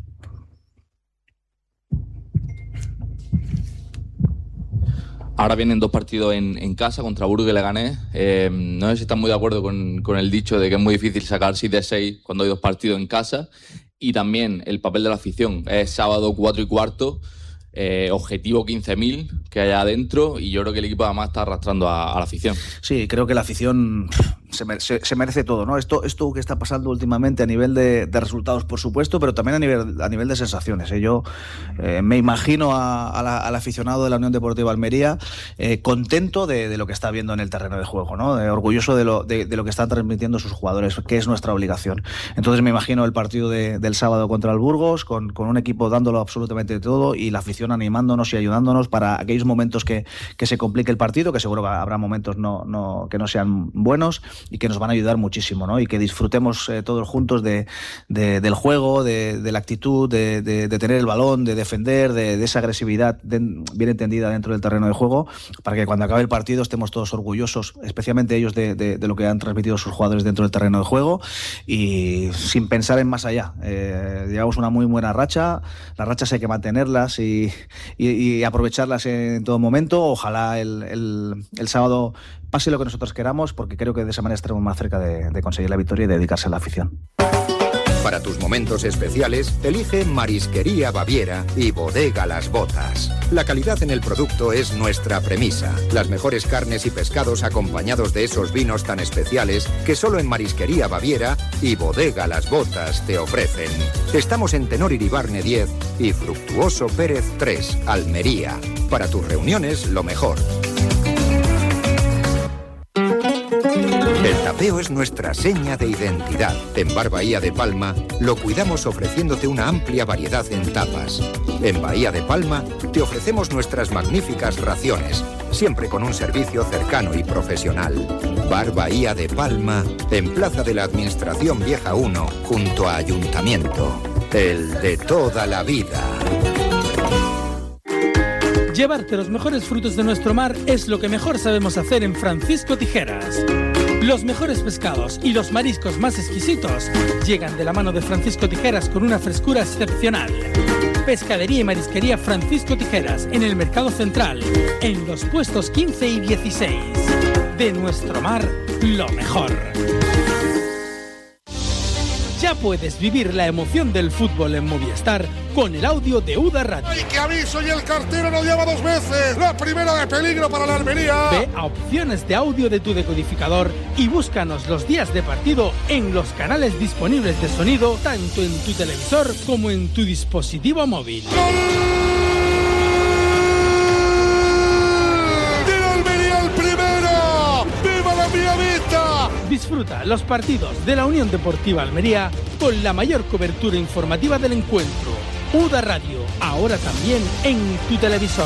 Ahora vienen dos partidos en, en casa contra Burgos y Leganés. Eh, no sé si están muy de acuerdo con, con el dicho de que es muy difícil sacar seis de seis cuando hay dos partidos en casa. Y también el papel de la afición. Es sábado cuatro y cuarto, eh, objetivo quince mil que hay adentro, y yo creo que el equipo además está arrastrando a, a la afición. Sí, creo que la afición se merece, se merece todo, ¿no? Esto, esto que está pasando últimamente a nivel de, de resultados, por supuesto, pero también a nivel, a nivel de sensaciones, ¿eh? Yo eh, me imagino a, a la, al aficionado de la Unión Deportiva Almería eh, contento de, de lo que está viendo en el terreno de juego, ¿no? Eh, orgulloso de lo, de, de lo que están transmitiendo sus jugadores, que es nuestra obligación. Entonces me imagino el partido de, del sábado contra el Burgos, con, con un equipo dándolo absolutamente todo, y la afición animándonos y ayudándonos para aquellos momentos que, que se complique el partido, que seguro que habrá momentos no, no, que no sean buenos, y que nos van a ayudar muchísimo, ¿no? Y que disfrutemos eh, todos juntos de, de, del juego, de, de la actitud, de, de, de tener el balón, de defender, de, de esa agresividad de, bien entendida dentro del terreno de juego, para que cuando acabe el partido estemos todos orgullosos, especialmente ellos, de, de, de lo que han transmitido sus jugadores dentro del terreno de juego, y sin pensar en más allá. Eh, llevamos una muy buena racha, las rachas hay que mantenerlas y, y, y aprovecharlas en todo momento. Ojalá el, el, el sábado pase lo que nosotros queramos, porque creo que de esa manera estaremos más cerca de, de conseguir la victoria y de dedicarse a la afición. Para tus momentos especiales, elige Marisquería Baviera y Bodega Las Botas. La calidad en el producto es nuestra premisa. Las mejores carnes y pescados acompañados de esos vinos tan especiales que solo en Marisquería Baviera y Bodega Las Botas te ofrecen. Estamos en Tenor Iribarne diez y Fructuoso Pérez tres, Almería. Para tus reuniones, lo mejor. El tapeo es nuestra seña de identidad. En Bar Bahía de Palma lo cuidamos ofreciéndote una amplia variedad en tapas. En Bahía de Palma te ofrecemos nuestras magníficas raciones, siempre con un servicio cercano y profesional. Bar Bahía de Palma, en Plaza de la Administración Vieja uno, junto a Ayuntamiento. El de toda la vida. Llevarte los mejores frutos de nuestro mar es lo que mejor sabemos hacer en Francisco Tijeras. Los mejores pescados y los mariscos más exquisitos llegan de la mano de Francisco Tijeras con una frescura excepcional. Pescadería y marisquería Francisco Tijeras, en el Mercado Central, en los puestos quince y dieciséis. De nuestro mar, lo mejor. Ya puedes vivir la emoción del fútbol en Movistar con el audio de UDA Radio. ¡Ay, qué aviso! Y el cartero nos llama dos veces. La primera de peligro para la Almería. Ve a opciones de audio de tu decodificador y búscanos los días de partido en los canales disponibles de sonido, tanto en tu televisor como en tu dispositivo móvil. ¡Gol! ¡De la Almería el primero! ¡Viva la Mía Vista! Disfruta los partidos de la Unión Deportiva Almería con la mayor cobertura informativa del encuentro. U D A Radio, ahora también en tu televisor.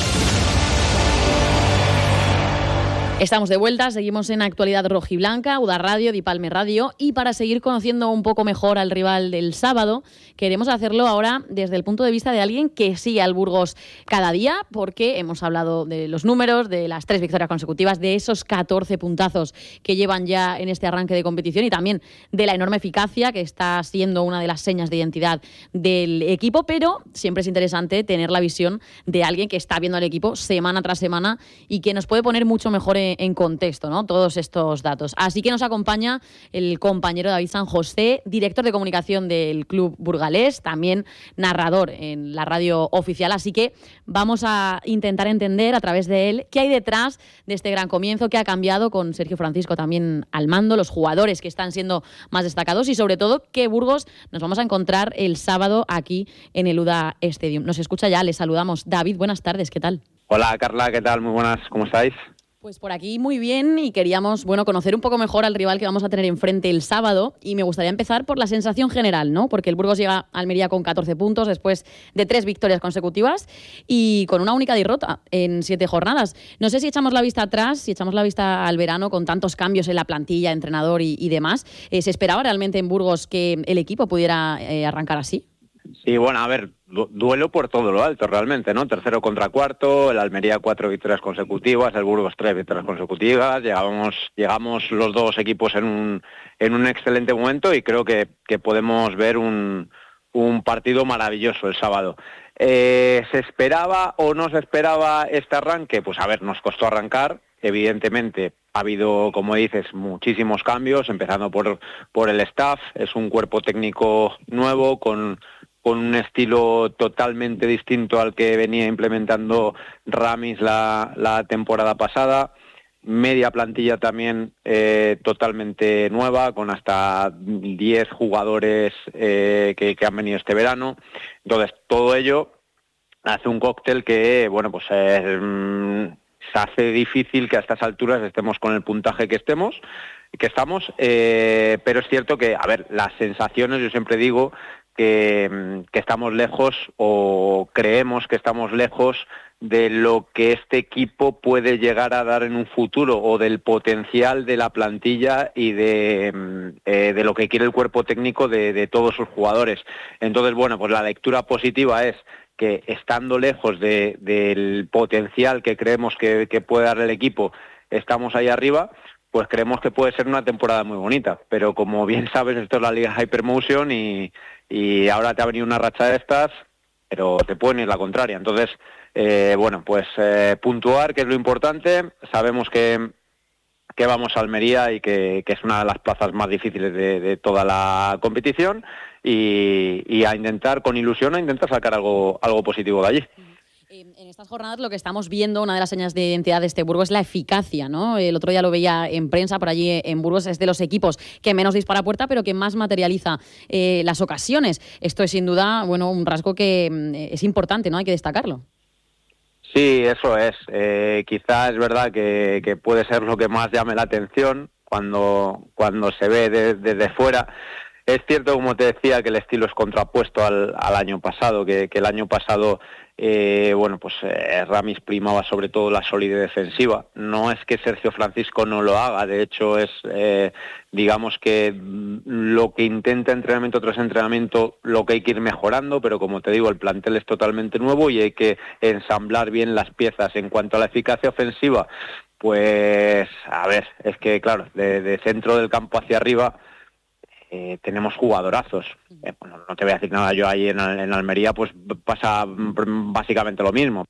Estamos de vuelta, seguimos en Actualidad Rojiblanca, U D A Radio, Dipalme Radio, y para seguir conociendo un poco mejor al rival del sábado, queremos hacerlo ahora desde el punto de vista de alguien que sigue al Burgos cada día, porque hemos hablado de los números, de las tres victorias consecutivas, de esos catorce puntazos que llevan ya en este arranque de competición y también de la enorme eficacia que está siendo una de las señas de identidad del equipo, pero siempre es interesante tener la visión de alguien que está viendo al equipo semana tras semana y que nos puede poner mucho mejor en en contexto, ¿no?, todos estos datos. Así que nos acompaña el compañero David San José, director de comunicación del club burgalés, también narrador en la radio oficial. Así que vamos a intentar entender a través de él qué hay detrás de este gran comienzo, qué ha cambiado con Sergio Francisco también al mando, los jugadores que están siendo más destacados y sobre todo qué Burgos nos vamos a encontrar el sábado aquí en el U D A Stadium. Nos escucha ya, les saludamos. David, buenas tardes, ¿qué tal? Hola Carla, ¿qué tal? Muy buenas, ¿cómo estáis? Pues por aquí muy bien y queríamos, bueno, conocer un poco mejor al rival que vamos a tener enfrente el sábado y me gustaría empezar por la sensación general, ¿no? Porque el Burgos llega a Almería con catorce puntos después de tres victorias consecutivas y con una única derrota en siete jornadas. No sé si echamos la vista atrás, si echamos la vista al verano con tantos cambios en la plantilla, entrenador y, y demás. Eh, ¿Se esperaba realmente en Burgos que el equipo pudiera eh, arrancar así? Sí, bueno, a ver, duelo por todo lo alto realmente, ¿no? Tercero contra cuarto, el Almería cuatro victorias consecutivas, el Burgos tres victorias consecutivas, llegamos, llegamos los dos equipos en un, en un excelente momento y creo que, que podemos ver un, un partido maravilloso el sábado. Eh, ¿Se esperaba o no se esperaba este arranque? Pues a ver, nos costó arrancar, evidentemente. Ha habido, como dices, muchísimos cambios, empezando por, por el staff, es un cuerpo técnico nuevo con... con un estilo totalmente distinto al que venía implementando Ramis la, la temporada pasada, media plantilla también eh, totalmente nueva, con hasta diez jugadores eh, que, que han venido este verano. Entonces, todo ello hace un cóctel que, bueno, pues eh, se hace difícil que a estas alturas estemos con el puntaje que estemos, que estamos, eh, pero es cierto que, a ver, las sensaciones, yo siempre digo, Que, que estamos lejos o creemos que estamos lejos de lo que este equipo puede llegar a dar en un futuro o del potencial de la plantilla y de, eh, de lo que quiere el cuerpo técnico de, de todos sus jugadores. Entonces, bueno, pues la lectura positiva es que estando lejos de, del potencial que creemos que, que puede dar el equipo, estamos ahí arriba, pues creemos que puede ser una temporada muy bonita. Pero como bien sabes, esto es la Liga Hypermotion y y ahora te ha venido una racha de estas, pero te pueden ir la contraria. Entonces, eh, bueno, pues eh, puntuar, que es lo importante. Sabemos que, que vamos a Almería y que, que es una de las plazas más difíciles de, de toda la competición y, y a intentar, con ilusión, a intentar sacar algo, algo positivo de allí. En estas jornadas lo que estamos viendo, una de las señas de identidad de este Burgos es la eficacia, ¿no? El otro día lo veía en prensa, por allí en Burgos es de los equipos que menos dispara a puerta, pero que más materializa eh, las ocasiones. Esto es sin duda, bueno, un rasgo que eh, es importante, ¿no? Hay que destacarlo. Sí, eso es. Eh, quizás es verdad que, que puede ser lo que más llame la atención cuando, cuando se ve de, desde fuera. Es cierto, como te decía, que el estilo es contrapuesto al, al año pasado, que, que el año pasado Eh, bueno, pues eh, Ramis primaba sobre todo la solidez defensiva. No es que Sergio Francisco no lo haga, de hecho es, eh, digamos que lo que intenta entrenamiento tras entrenamiento, lo que hay que ir mejorando, pero como te digo, el plantel es totalmente nuevo y hay que ensamblar bien las piezas. En cuanto a la eficacia ofensiva, pues a ver, es que claro, de, de centro del campo hacia arriba, Eh, tenemos jugadorazos. Eh, bueno, no te voy a decir nada, yo ahí en, en Almería pues pasa básicamente lo mismo.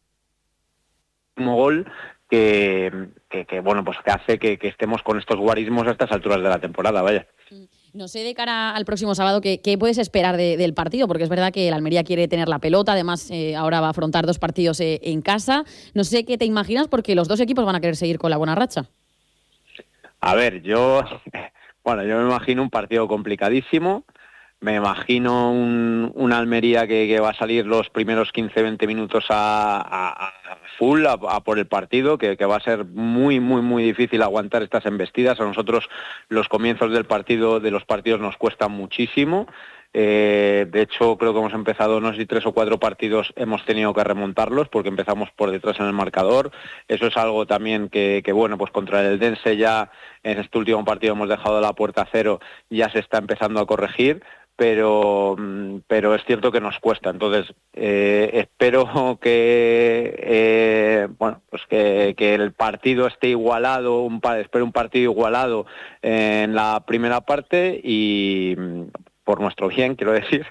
Un gol que, que, que bueno, pues que hace que, que estemos con estos guarismos a estas alturas de la temporada, vaya. No sé, de cara al próximo sábado, ¿qué, qué puedes esperar de, del partido? Porque es verdad que el Almería quiere tener la pelota, además eh, ahora va a afrontar dos partidos eh, en casa. No sé qué te imaginas, porque los dos equipos van a querer seguir con la buena racha. A ver, yo... Bueno, yo me imagino un partido complicadísimo, me imagino un, una Almería que, que va a salir los primeros quince veinte minutos a, a, a full a, a por el partido, que, que va a ser muy, muy, muy difícil aguantar estas embestidas. A nosotros los comienzos del partido, de los partidos nos cuestan muchísimo. Eh, de hecho, creo que hemos empezado, no sé si tres o cuatro partidos hemos tenido que remontarlos porque empezamos por detrás en el marcador. Eso es algo también que, que bueno, pues contra el Eldense ya en este último partido hemos dejado la puerta a cero, ya se está empezando a corregir, pero pero es cierto que nos cuesta. Entonces, eh, espero que eh, bueno, pues que, que el partido esté igualado, un, espero un partido igualado en la primera parte y por nuestro bien, quiero decir,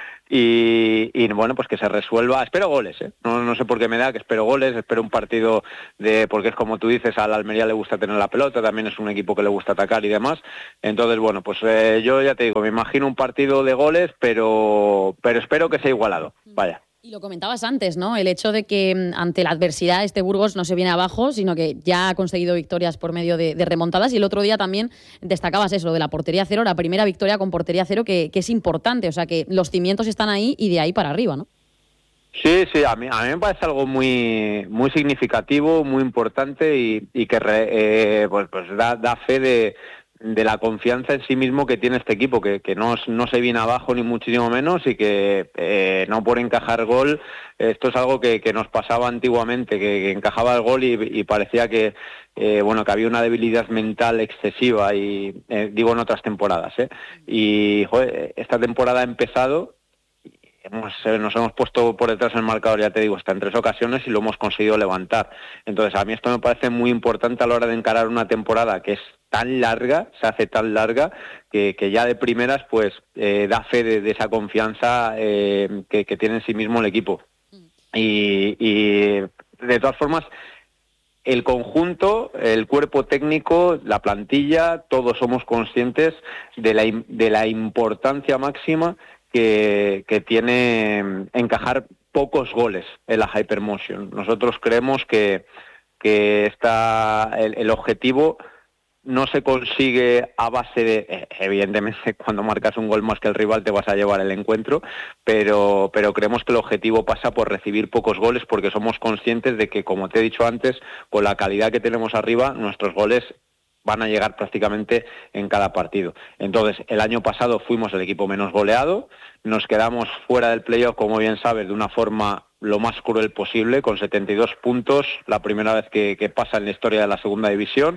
y, y bueno, pues que se resuelva. Espero goles, ¿eh? No, no sé por qué me da que espero goles, espero un partido de, porque es como tú dices, al Almería le gusta tener la pelota, también es un equipo que le gusta atacar y demás. Entonces, bueno, pues eh, yo ya te digo, me imagino un partido de goles, pero, pero espero que sea igualado, vaya. Y lo comentabas antes, ¿no? El hecho de que ante la adversidad este Burgos no se viene abajo, sino que ya ha conseguido victorias por medio de, de remontadas. Y el otro día también destacabas eso, de la portería cero, la primera victoria con portería cero, que, que es importante. O sea, que los cimientos están ahí y de ahí para arriba, ¿no? Sí, sí, a mí, a mí me parece algo muy muy significativo, muy importante y, y que re, eh, pues, pues da, da fe de... de la confianza en sí mismo que tiene este equipo, que, que no, no se viene abajo ni muchísimo menos y que eh, no por encajar gol, esto es algo que, que nos pasaba antiguamente, que, que encajaba el gol y, y parecía que eh, bueno que había una debilidad mental excesiva, y eh, digo en otras temporadas, ¿eh? Y joder, esta temporada ha empezado. Hemos, nos hemos puesto por detrás en el marcador, ya te digo, hasta en tres ocasiones y lo hemos conseguido levantar. Entonces, a mí esto me parece muy importante a la hora de encarar una temporada que es tan larga, se hace tan larga, que, que ya de primeras pues eh, da fe de, de esa confianza eh, que, que tiene en sí mismo el equipo. Y, y de todas formas, el conjunto, el cuerpo técnico, la plantilla, todos somos conscientes de la, de la importancia máxima Que, que tiene encajar pocos goles en la Hypermotion. Nosotros creemos que, que está el, el objetivo no se consigue a base de, evidentemente cuando marcas un gol más que el rival te vas a llevar el encuentro, pero, pero creemos que el objetivo pasa por recibir pocos goles, porque somos conscientes de que, como te he dicho antes, con la calidad que tenemos arriba, nuestros goles van a llegar prácticamente en cada partido. Entonces, el año pasado fuimos el equipo menos goleado, nos quedamos fuera del playoff, como bien sabes, de una forma lo más cruel posible, con setenta y dos puntos, la primera vez que, que pasa en la historia de la segunda división,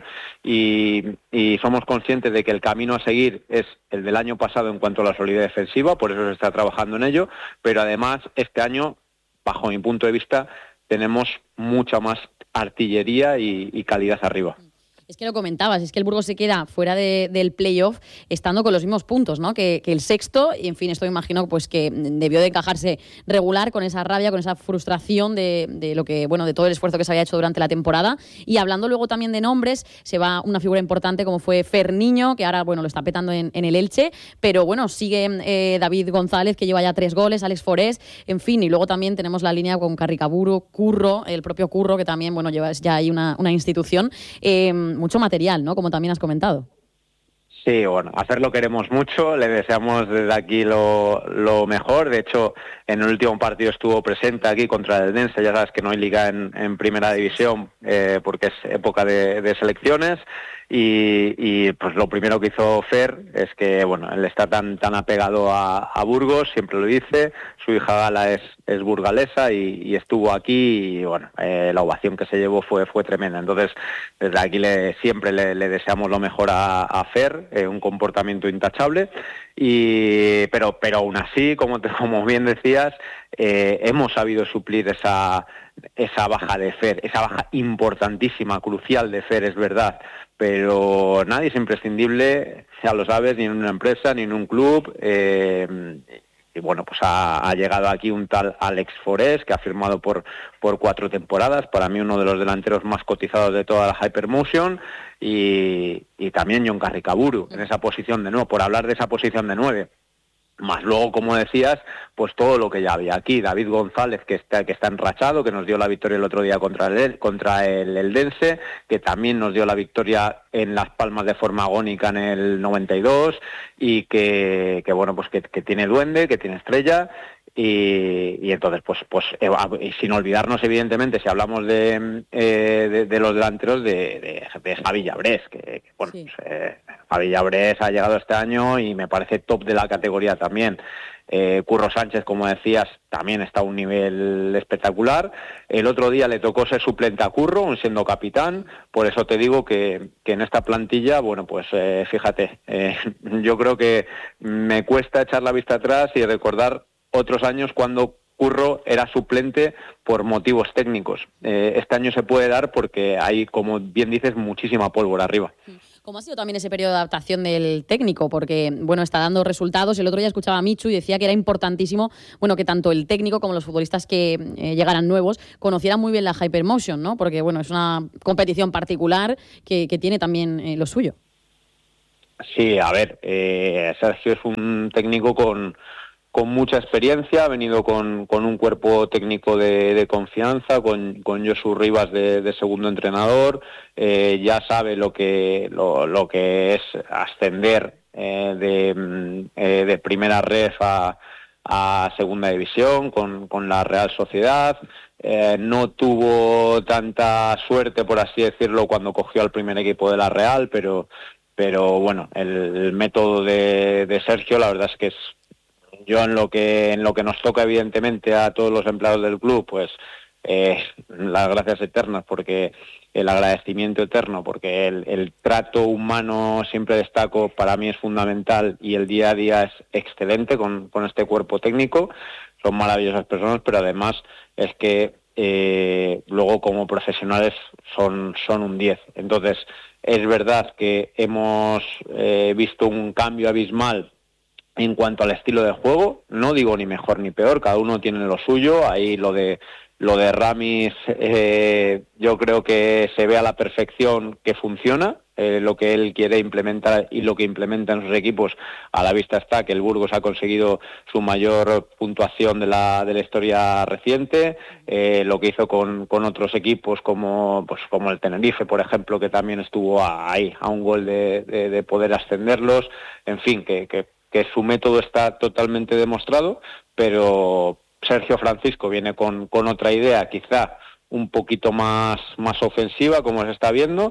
y, y somos conscientes de que el camino a seguir es el del año pasado en cuanto a la solidez defensiva, por eso se está trabajando en ello, pero además este año, bajo mi punto de vista, tenemos mucha más artillería y, y calidad arriba. Es que lo comentabas, es que el Burgos se queda fuera de, del playoff estando con los mismos puntos, ¿no? Que, que el sexto, y en fin, esto me imagino pues que debió de encajarse regular con esa rabia, con esa frustración de, de lo que, bueno, de todo el esfuerzo que se había hecho durante la temporada. Y hablando luego también de nombres, se va una figura importante como fue Fer Niño, que ahora, bueno, lo está petando en, en el Elche, pero bueno, sigue eh, David González, que lleva ya tres goles, Alex Forés, en fin, y luego también tenemos la línea con Carricaburu, Curro, el propio Curro, que también, bueno, lleva ya ahí una, una institución. Eh, mucho material, ¿no? Como también has comentado. Sí, bueno, a Fer lo queremos mucho, le deseamos desde aquí lo, lo mejor. De hecho, en el último partido estuvo presente aquí contra el Eldense. Ya sabes que no hay liga en, en primera división eh, porque es época de, de selecciones. Y, y pues lo primero que hizo Fer es que, bueno, él está tan tan apegado a, a Burgos, siempre lo dice, su hija Gala es, es burgalesa y, y estuvo aquí y, bueno, eh, la ovación que se llevó fue fue tremenda. Entonces, desde aquí le, siempre le, le deseamos lo mejor a, a Fer, eh, un comportamiento intachable, y pero pero aún así, como, te, como bien decías, eh, hemos sabido suplir esa, esa baja de Fer, esa baja importantísima, crucial de Fer, es verdad, pero nadie es imprescindible, ya lo sabes, ni en una empresa, ni en un club. Eh, y bueno, pues ha, ha llegado aquí un tal Alex Forés, que ha firmado por, por cuatro temporadas, para mí uno de los delanteros más cotizados de toda la Hypermotion, y, y también Jon Carricaburu, en esa posición de nueve, por hablar de esa posición de nueve. Más luego, como decías, pues todo lo que ya había aquí. David González, que está que está enrachado, que nos dio la victoria el otro día contra el contra el Eldense, que también nos dio la victoria en Las Palmas de forma agónica en el noventa y dos, y que, que bueno, pues que, que tiene duende, que tiene estrella. Y, y entonces, pues, pues eh, sin olvidarnos, evidentemente, si hablamos de, eh, de, de los delanteros, de, de, de Javi Llabrés, que, que bueno, sí. pues, eh, Javi Llabrés ha llegado este año y me parece top de la categoría también. Eh, Curro Sánchez, como decías, también está a un nivel espectacular. El otro día le tocó ser suplente a Curro, siendo capitán. Por eso te digo que, que en esta plantilla, bueno, pues eh, fíjate, eh, yo creo que me cuesta echar la vista atrás y recordar otros años cuando Curro era suplente por motivos técnicos. Eh, este año se puede dar porque hay, como bien dices, muchísima pólvora arriba. ¿Cómo ha sido también ese periodo de adaptación del técnico? Porque, bueno, está dando resultados. El otro día escuchaba a Michu y decía que era importantísimo, bueno, que tanto el técnico como los futbolistas que eh, llegaran nuevos conocieran muy bien la Hypermotion, ¿no? Porque, bueno, es una competición particular que, que tiene también eh, lo suyo. Sí, a ver, eh, Sergio es un técnico con... con mucha experiencia, ha venido con, con un cuerpo técnico de, de confianza, con, con Josu Rivas de, de segundo entrenador, eh, ya sabe lo que lo, lo que es ascender eh, de, eh, de primera ref a, a segunda división con, con la Real Sociedad. Eh, no tuvo tanta suerte, por así decirlo, cuando cogió al primer equipo de la Real, pero, pero bueno, el, el método de, de Sergio, la verdad es que es Yo en lo que en lo que nos toca, evidentemente, a todos los empleados del club, pues eh, las gracias eternas, porque el agradecimiento eterno, porque el, el trato humano, siempre destaco, para mí es fundamental y el día a día es excelente con, con este cuerpo técnico. Son maravillosas personas, pero además es que eh, luego como profesionales son, son un diez. Entonces, es verdad que hemos eh, visto un cambio abismal en cuanto al estilo de juego. No digo ni mejor ni peor, cada uno tiene lo suyo. Ahí lo de lo de Ramis eh, yo creo que se ve a la perfección que funciona, eh, lo que él quiere implementar y lo que implementa en sus equipos. A la vista está que el Burgos ha conseguido su mayor puntuación de la de la historia reciente, eh, lo que hizo con, con otros equipos como pues como el Tenerife, por ejemplo, que también estuvo ahí a un gol de, de, de poder ascenderlos. En fin, que, que que su método está totalmente demostrado, pero Sergio Francisco viene con, con otra idea, quizá un poquito más, más ofensiva, como se está viendo,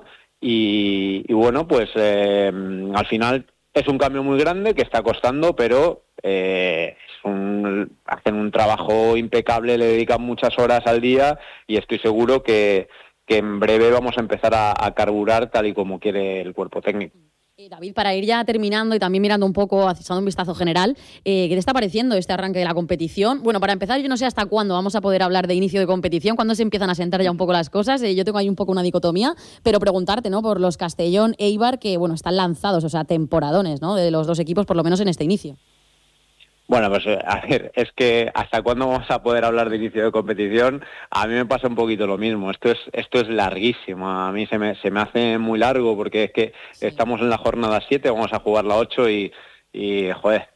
y, y bueno, pues eh, al final es un cambio muy grande que está costando, pero eh, es un, hacen un trabajo impecable, le dedican muchas horas al día y estoy seguro que, que en breve vamos a empezar a, a carburar tal y como quiere el cuerpo técnico. Eh, David, para ir ya terminando y también mirando un poco, echando un vistazo general, eh, ¿qué te está pareciendo este arranque de la competición? Bueno, para empezar, yo no sé hasta cuándo vamos a poder hablar de inicio de competición, cuándo se empiezan a sentar ya un poco las cosas. Eh, yo tengo ahí un poco una dicotomía, pero preguntarte, ¿no?, por los Castellón, Eibar, que, bueno, están lanzados, o sea, temporadones, ¿no?, de los dos equipos, por lo menos en este inicio. Bueno, pues a ver, es que hasta cuándo vamos a poder hablar de inicio de competición. A mí me pasa un poquito lo mismo. Esto es esto es larguísimo. A mí se me se me hace muy largo porque es que sí. Estamos en la jornada siete, vamos a jugar la ocho y y joder,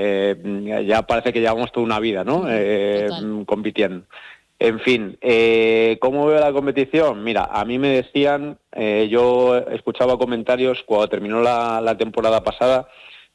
eh, ya parece que llevamos toda una vida, ¿no? Eh, compitiendo. En fin, eh, ¿cómo veo la competición? Mira, a mí me decían, eh, yo escuchaba comentarios cuando terminó la, la temporada pasada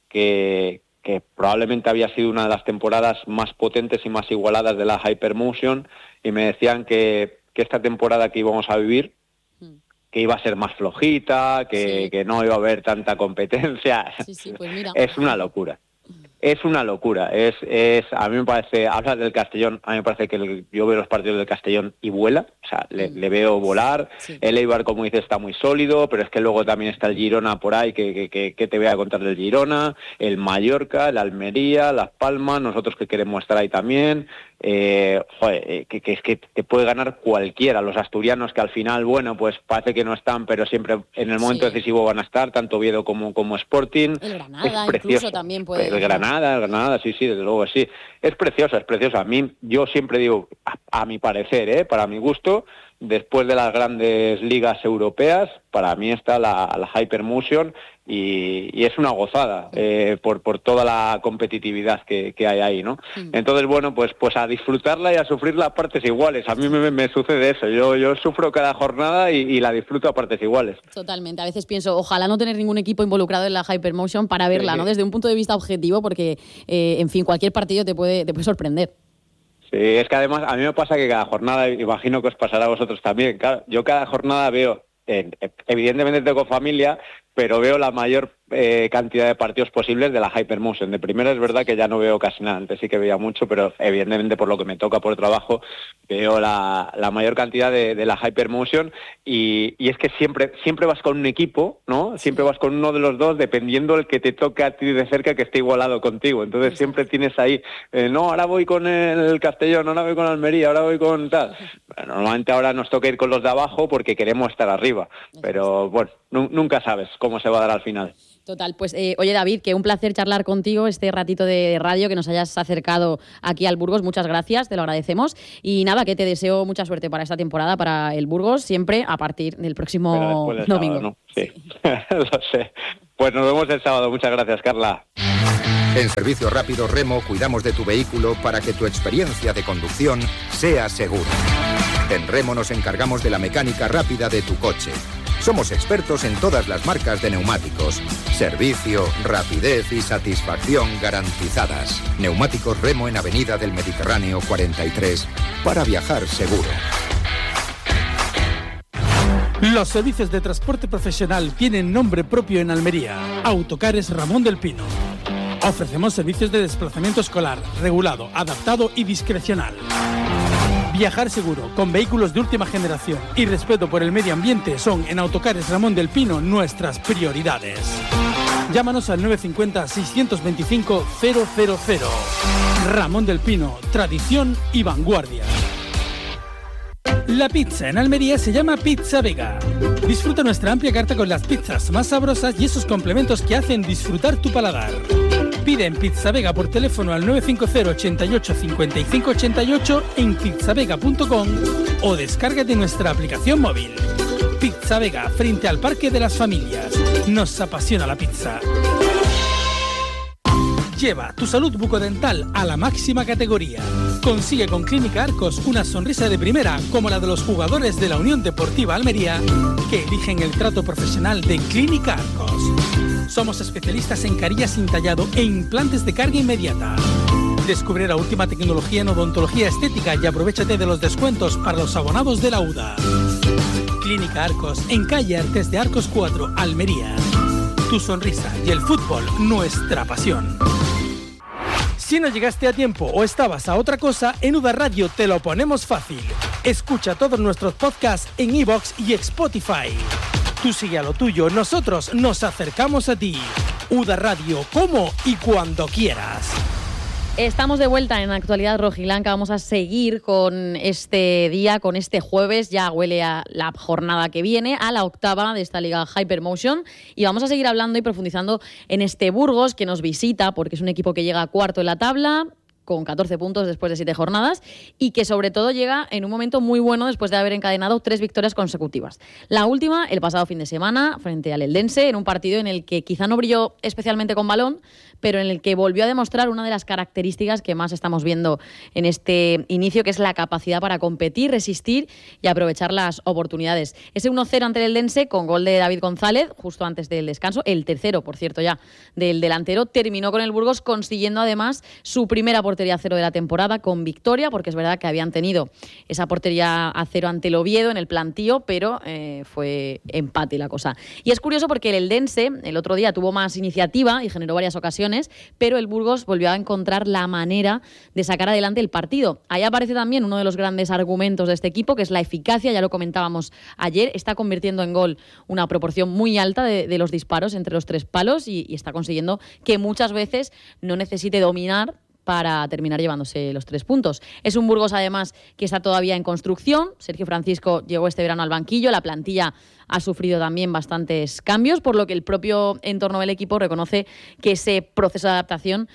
que que probablemente había sido una de las temporadas más potentes y más igualadas de la Hypermotion, y me decían que, que esta temporada que íbamos a vivir, que iba a ser más flojita, que, sí. que no iba a haber tanta competencia. Sí, sí, pues mira. Es una locura. Es una locura. Es, es, a mí me parece, hablas del Castellón, a mí me parece que el, yo veo los partidos del Castellón y vuela, o sea, le, le veo volar. Sí. El Eibar, como dices, está muy sólido, pero es que luego también está el Girona por ahí, que, que, que, que te voy a contar del Girona, el Mallorca, el Almería, Las Palmas, nosotros que queremos estar ahí también. Eh, joder, que, que es que te puede ganar cualquiera. Los asturianos, que al final, bueno, pues parece que no están, pero siempre en el momento sí. decisivo van a estar, tanto Oviedo como, como Sporting. El Granada incluso también puede. El Granada, el Granada, sí, sí, desde luego sí. Es preciosa, es preciosa. A mí, yo siempre digo, a, a mi parecer, ¿eh? para mi gusto, después de las grandes ligas europeas, para mí está la, la Hypermotion y, y es una gozada eh, por, por toda la competitividad que, que hay ahí, ¿no? Sí. Entonces, bueno, pues, pues a disfrutarla y a sufrir las partes iguales. A mí me, me sucede eso, yo, yo sufro cada jornada y, y la disfruto a partes iguales. Totalmente, a veces pienso, ojalá no tener ningún equipo involucrado en la Hypermotion para verla, sí, ¿no? Desde un punto de vista objetivo, porque, eh, en fin, cualquier partido te puede, te puede sorprender. Sí, es que además a mí me pasa que cada jornada, imagino que os pasará a vosotros también, claro, yo cada jornada veo, eh, evidentemente tengo familia, pero veo la mayor eh, cantidad de partidos posibles de la Hypermotion. De primera es verdad que ya no veo casi nada, antes sí que veía mucho, pero evidentemente por lo que me toca por trabajo veo la, la mayor cantidad de, de la Hypermotion y, y es que siempre siempre vas con un equipo, ¿no? Siempre vas con uno de los dos, dependiendo el que te toque a ti de cerca que esté igualado contigo. Entonces siempre tienes ahí, eh, no, ahora voy con el Castellón, ahora voy con Almería, ahora voy con tal. Bueno, normalmente ahora nos toca ir con los de abajo porque queremos estar arriba, pero bueno, n- nunca sabes cómo se va a dar al final. Total, pues eh, oye David, que un placer charlar contigo este ratito de radio, que nos hayas acercado aquí al Burgos, muchas gracias, te lo agradecemos y nada, que te deseo mucha suerte para esta temporada, para el Burgos, siempre a partir del próximo del domingo. Sábado, ¿no? Sí, sí. Lo sé. Pues nos vemos el sábado, muchas gracias Carla. En Servicio Rápido Remo cuidamos de tu vehículo para que tu experiencia de conducción sea segura. En Remo nos encargamos de la mecánica rápida de tu coche. Somos expertos en todas las marcas de neumáticos. Servicio, rapidez y satisfacción garantizadas. Neumáticos Remo en Avenida del Mediterráneo cuarenta y tres para viajar seguro. Los servicios de transporte profesional tienen nombre propio en Almería. Autocares Ramón del Pino. Ofrecemos servicios de desplazamiento escolar, regulado, adaptado y discrecional. Viajar seguro, con vehículos de última generación y respeto por el medio ambiente son en Autocares Ramón del Pino nuestras prioridades. Llámanos al nueve cinco cero, seis dos cinco, cero cero cero. Ramón del Pino, tradición y vanguardia. La pizza en Almería se llama Pizza Vega. Disfruta nuestra amplia carta con las pizzas más sabrosas y esos complementos que hacen disfrutar tu paladar. Pide en Pizza Vega por teléfono al nueve cinco cero, ochenta y ocho, cincuenta y cinco ochenta y ocho en pizzavega punto com o descárgate nuestra aplicación móvil. Pizza Vega, frente al Parque de las Familias. Nos apasiona la pizza. Lleva tu salud bucodental a la máxima categoría. Consigue con Clínica Arcos una sonrisa de primera como la de los jugadores de la Unión Deportiva Almería que eligen el trato profesional de Clínica Arcos. Somos especialistas en carillas sin tallado e implantes de carga inmediata. Descubre la última tecnología en odontología estética y aprovéchate de los descuentos para los abonados de la U D A. Clínica Arcos, en calle Artes de Arcos cuatro, Almería. Tu sonrisa y el fútbol, nuestra pasión. Si no llegaste a tiempo o estabas a otra cosa, en U D A Radio te lo ponemos fácil. Escucha todos nuestros podcasts en iVoox y Spotify. Tú sigue a lo tuyo, nosotros nos acercamos a ti. U D A Radio, como y cuando quieras. Estamos de vuelta en Actualidad Rojiblanca. Vamos a seguir con este día, con este jueves. Ya huele a la jornada que viene, a la octava de esta Liga Hypermotion. Y vamos a seguir hablando y profundizando en este Burgos que nos visita, porque es un equipo que llega a cuarto en la tabla, con catorce puntos después de siete jornadas y que sobre todo llega en un momento muy bueno después de haber encadenado tres victorias consecutivas. La última, el pasado fin de semana, frente al Eldense, en un partido en el que quizá no brilló especialmente con balón, pero en el que volvió a demostrar una de las características que más estamos viendo en este inicio, que es la capacidad para competir, resistir y aprovechar las oportunidades. Ese uno cero ante el Eldense, con gol de David González, justo antes del descanso, el tercero, por cierto, ya, del delantero, terminó con el Burgos consiguiendo además su primera portería a cero de la temporada con victoria, porque es verdad que habían tenido esa portería a cero ante el Oviedo en el plantío, pero eh, fue empate la cosa. Y es curioso porque el Eldense el otro día tuvo más iniciativa y generó varias ocasiones, pero el Burgos volvió a encontrar la manera de sacar adelante el partido. Ahí aparece también uno de los grandes argumentos de este equipo, que es la eficacia, ya lo comentábamos ayer, está convirtiendo en gol una proporción muy alta de, de los disparos entre los tres palos y, y está consiguiendo que muchas veces no necesite dominar para terminar llevándose los tres puntos. Es un Burgos, además, que está todavía en construcción. Sergio Francisco llegó este verano al banquillo. La plantilla ha sufrido también bastantes cambios, por lo que el propio entorno del equipo reconoce que ese proceso de adaptación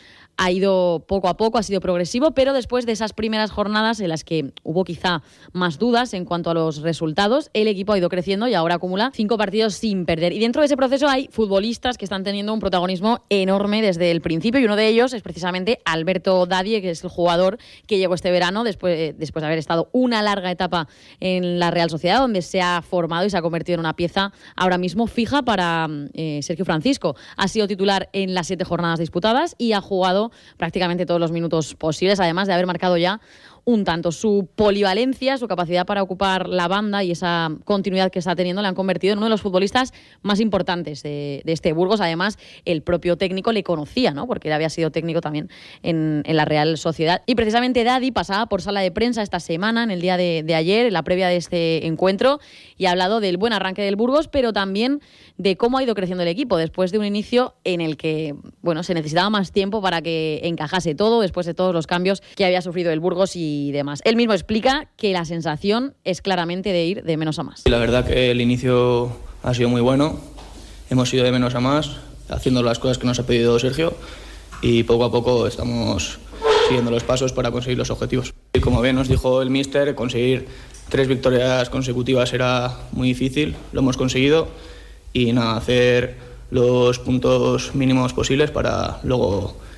ha ido poco a poco, ha sido progresivo, pero después de esas primeras jornadas en las que hubo quizá más dudas en cuanto a los resultados, el equipo ha ido creciendo y ahora acumula cinco partidos sin perder. Y dentro de ese proceso hay futbolistas que están teniendo un protagonismo enorme desde el principio, y uno de ellos es precisamente Alberto Dadie, que es el jugador que llegó este verano después, después de haber estado una larga etapa en la Real Sociedad, donde se ha formado y se ha convertido en una pieza ahora mismo fija para eh, Sergio Francisco. Ha sido titular en las siete jornadas disputadas y ha jugado prácticamente todos los minutos posibles, además de haber marcado ya un tanto. Su polivalencia, su capacidad para ocupar la banda y esa continuidad que está teniendo le han convertido en uno de los futbolistas más importantes de, de este Burgos. Además, el propio técnico le conocía, ¿no? Porque él había sido técnico también en, en la Real Sociedad. Y precisamente Dadie pasaba por sala de prensa esta semana, en el día de, de ayer, en la previa de este encuentro, y ha hablado del buen arranque del Burgos, pero también de cómo ha ido creciendo el equipo después de un inicio en el que, bueno, se necesitaba más tiempo para que encajase todo, después de todos los cambios que había sufrido el Burgos y y demás. Él mismo explica que la sensación es claramente de ir de menos a más. La verdad que el inicio ha sido muy bueno, hemos ido de menos a más, haciendo las cosas que nos ha pedido Sergio, y poco a poco estamos siguiendo los pasos para conseguir los objetivos. Y como bien nos dijo el míster, conseguir tres victorias consecutivas era muy difícil, lo hemos conseguido, y nada, hacer los puntos mínimos posibles para luego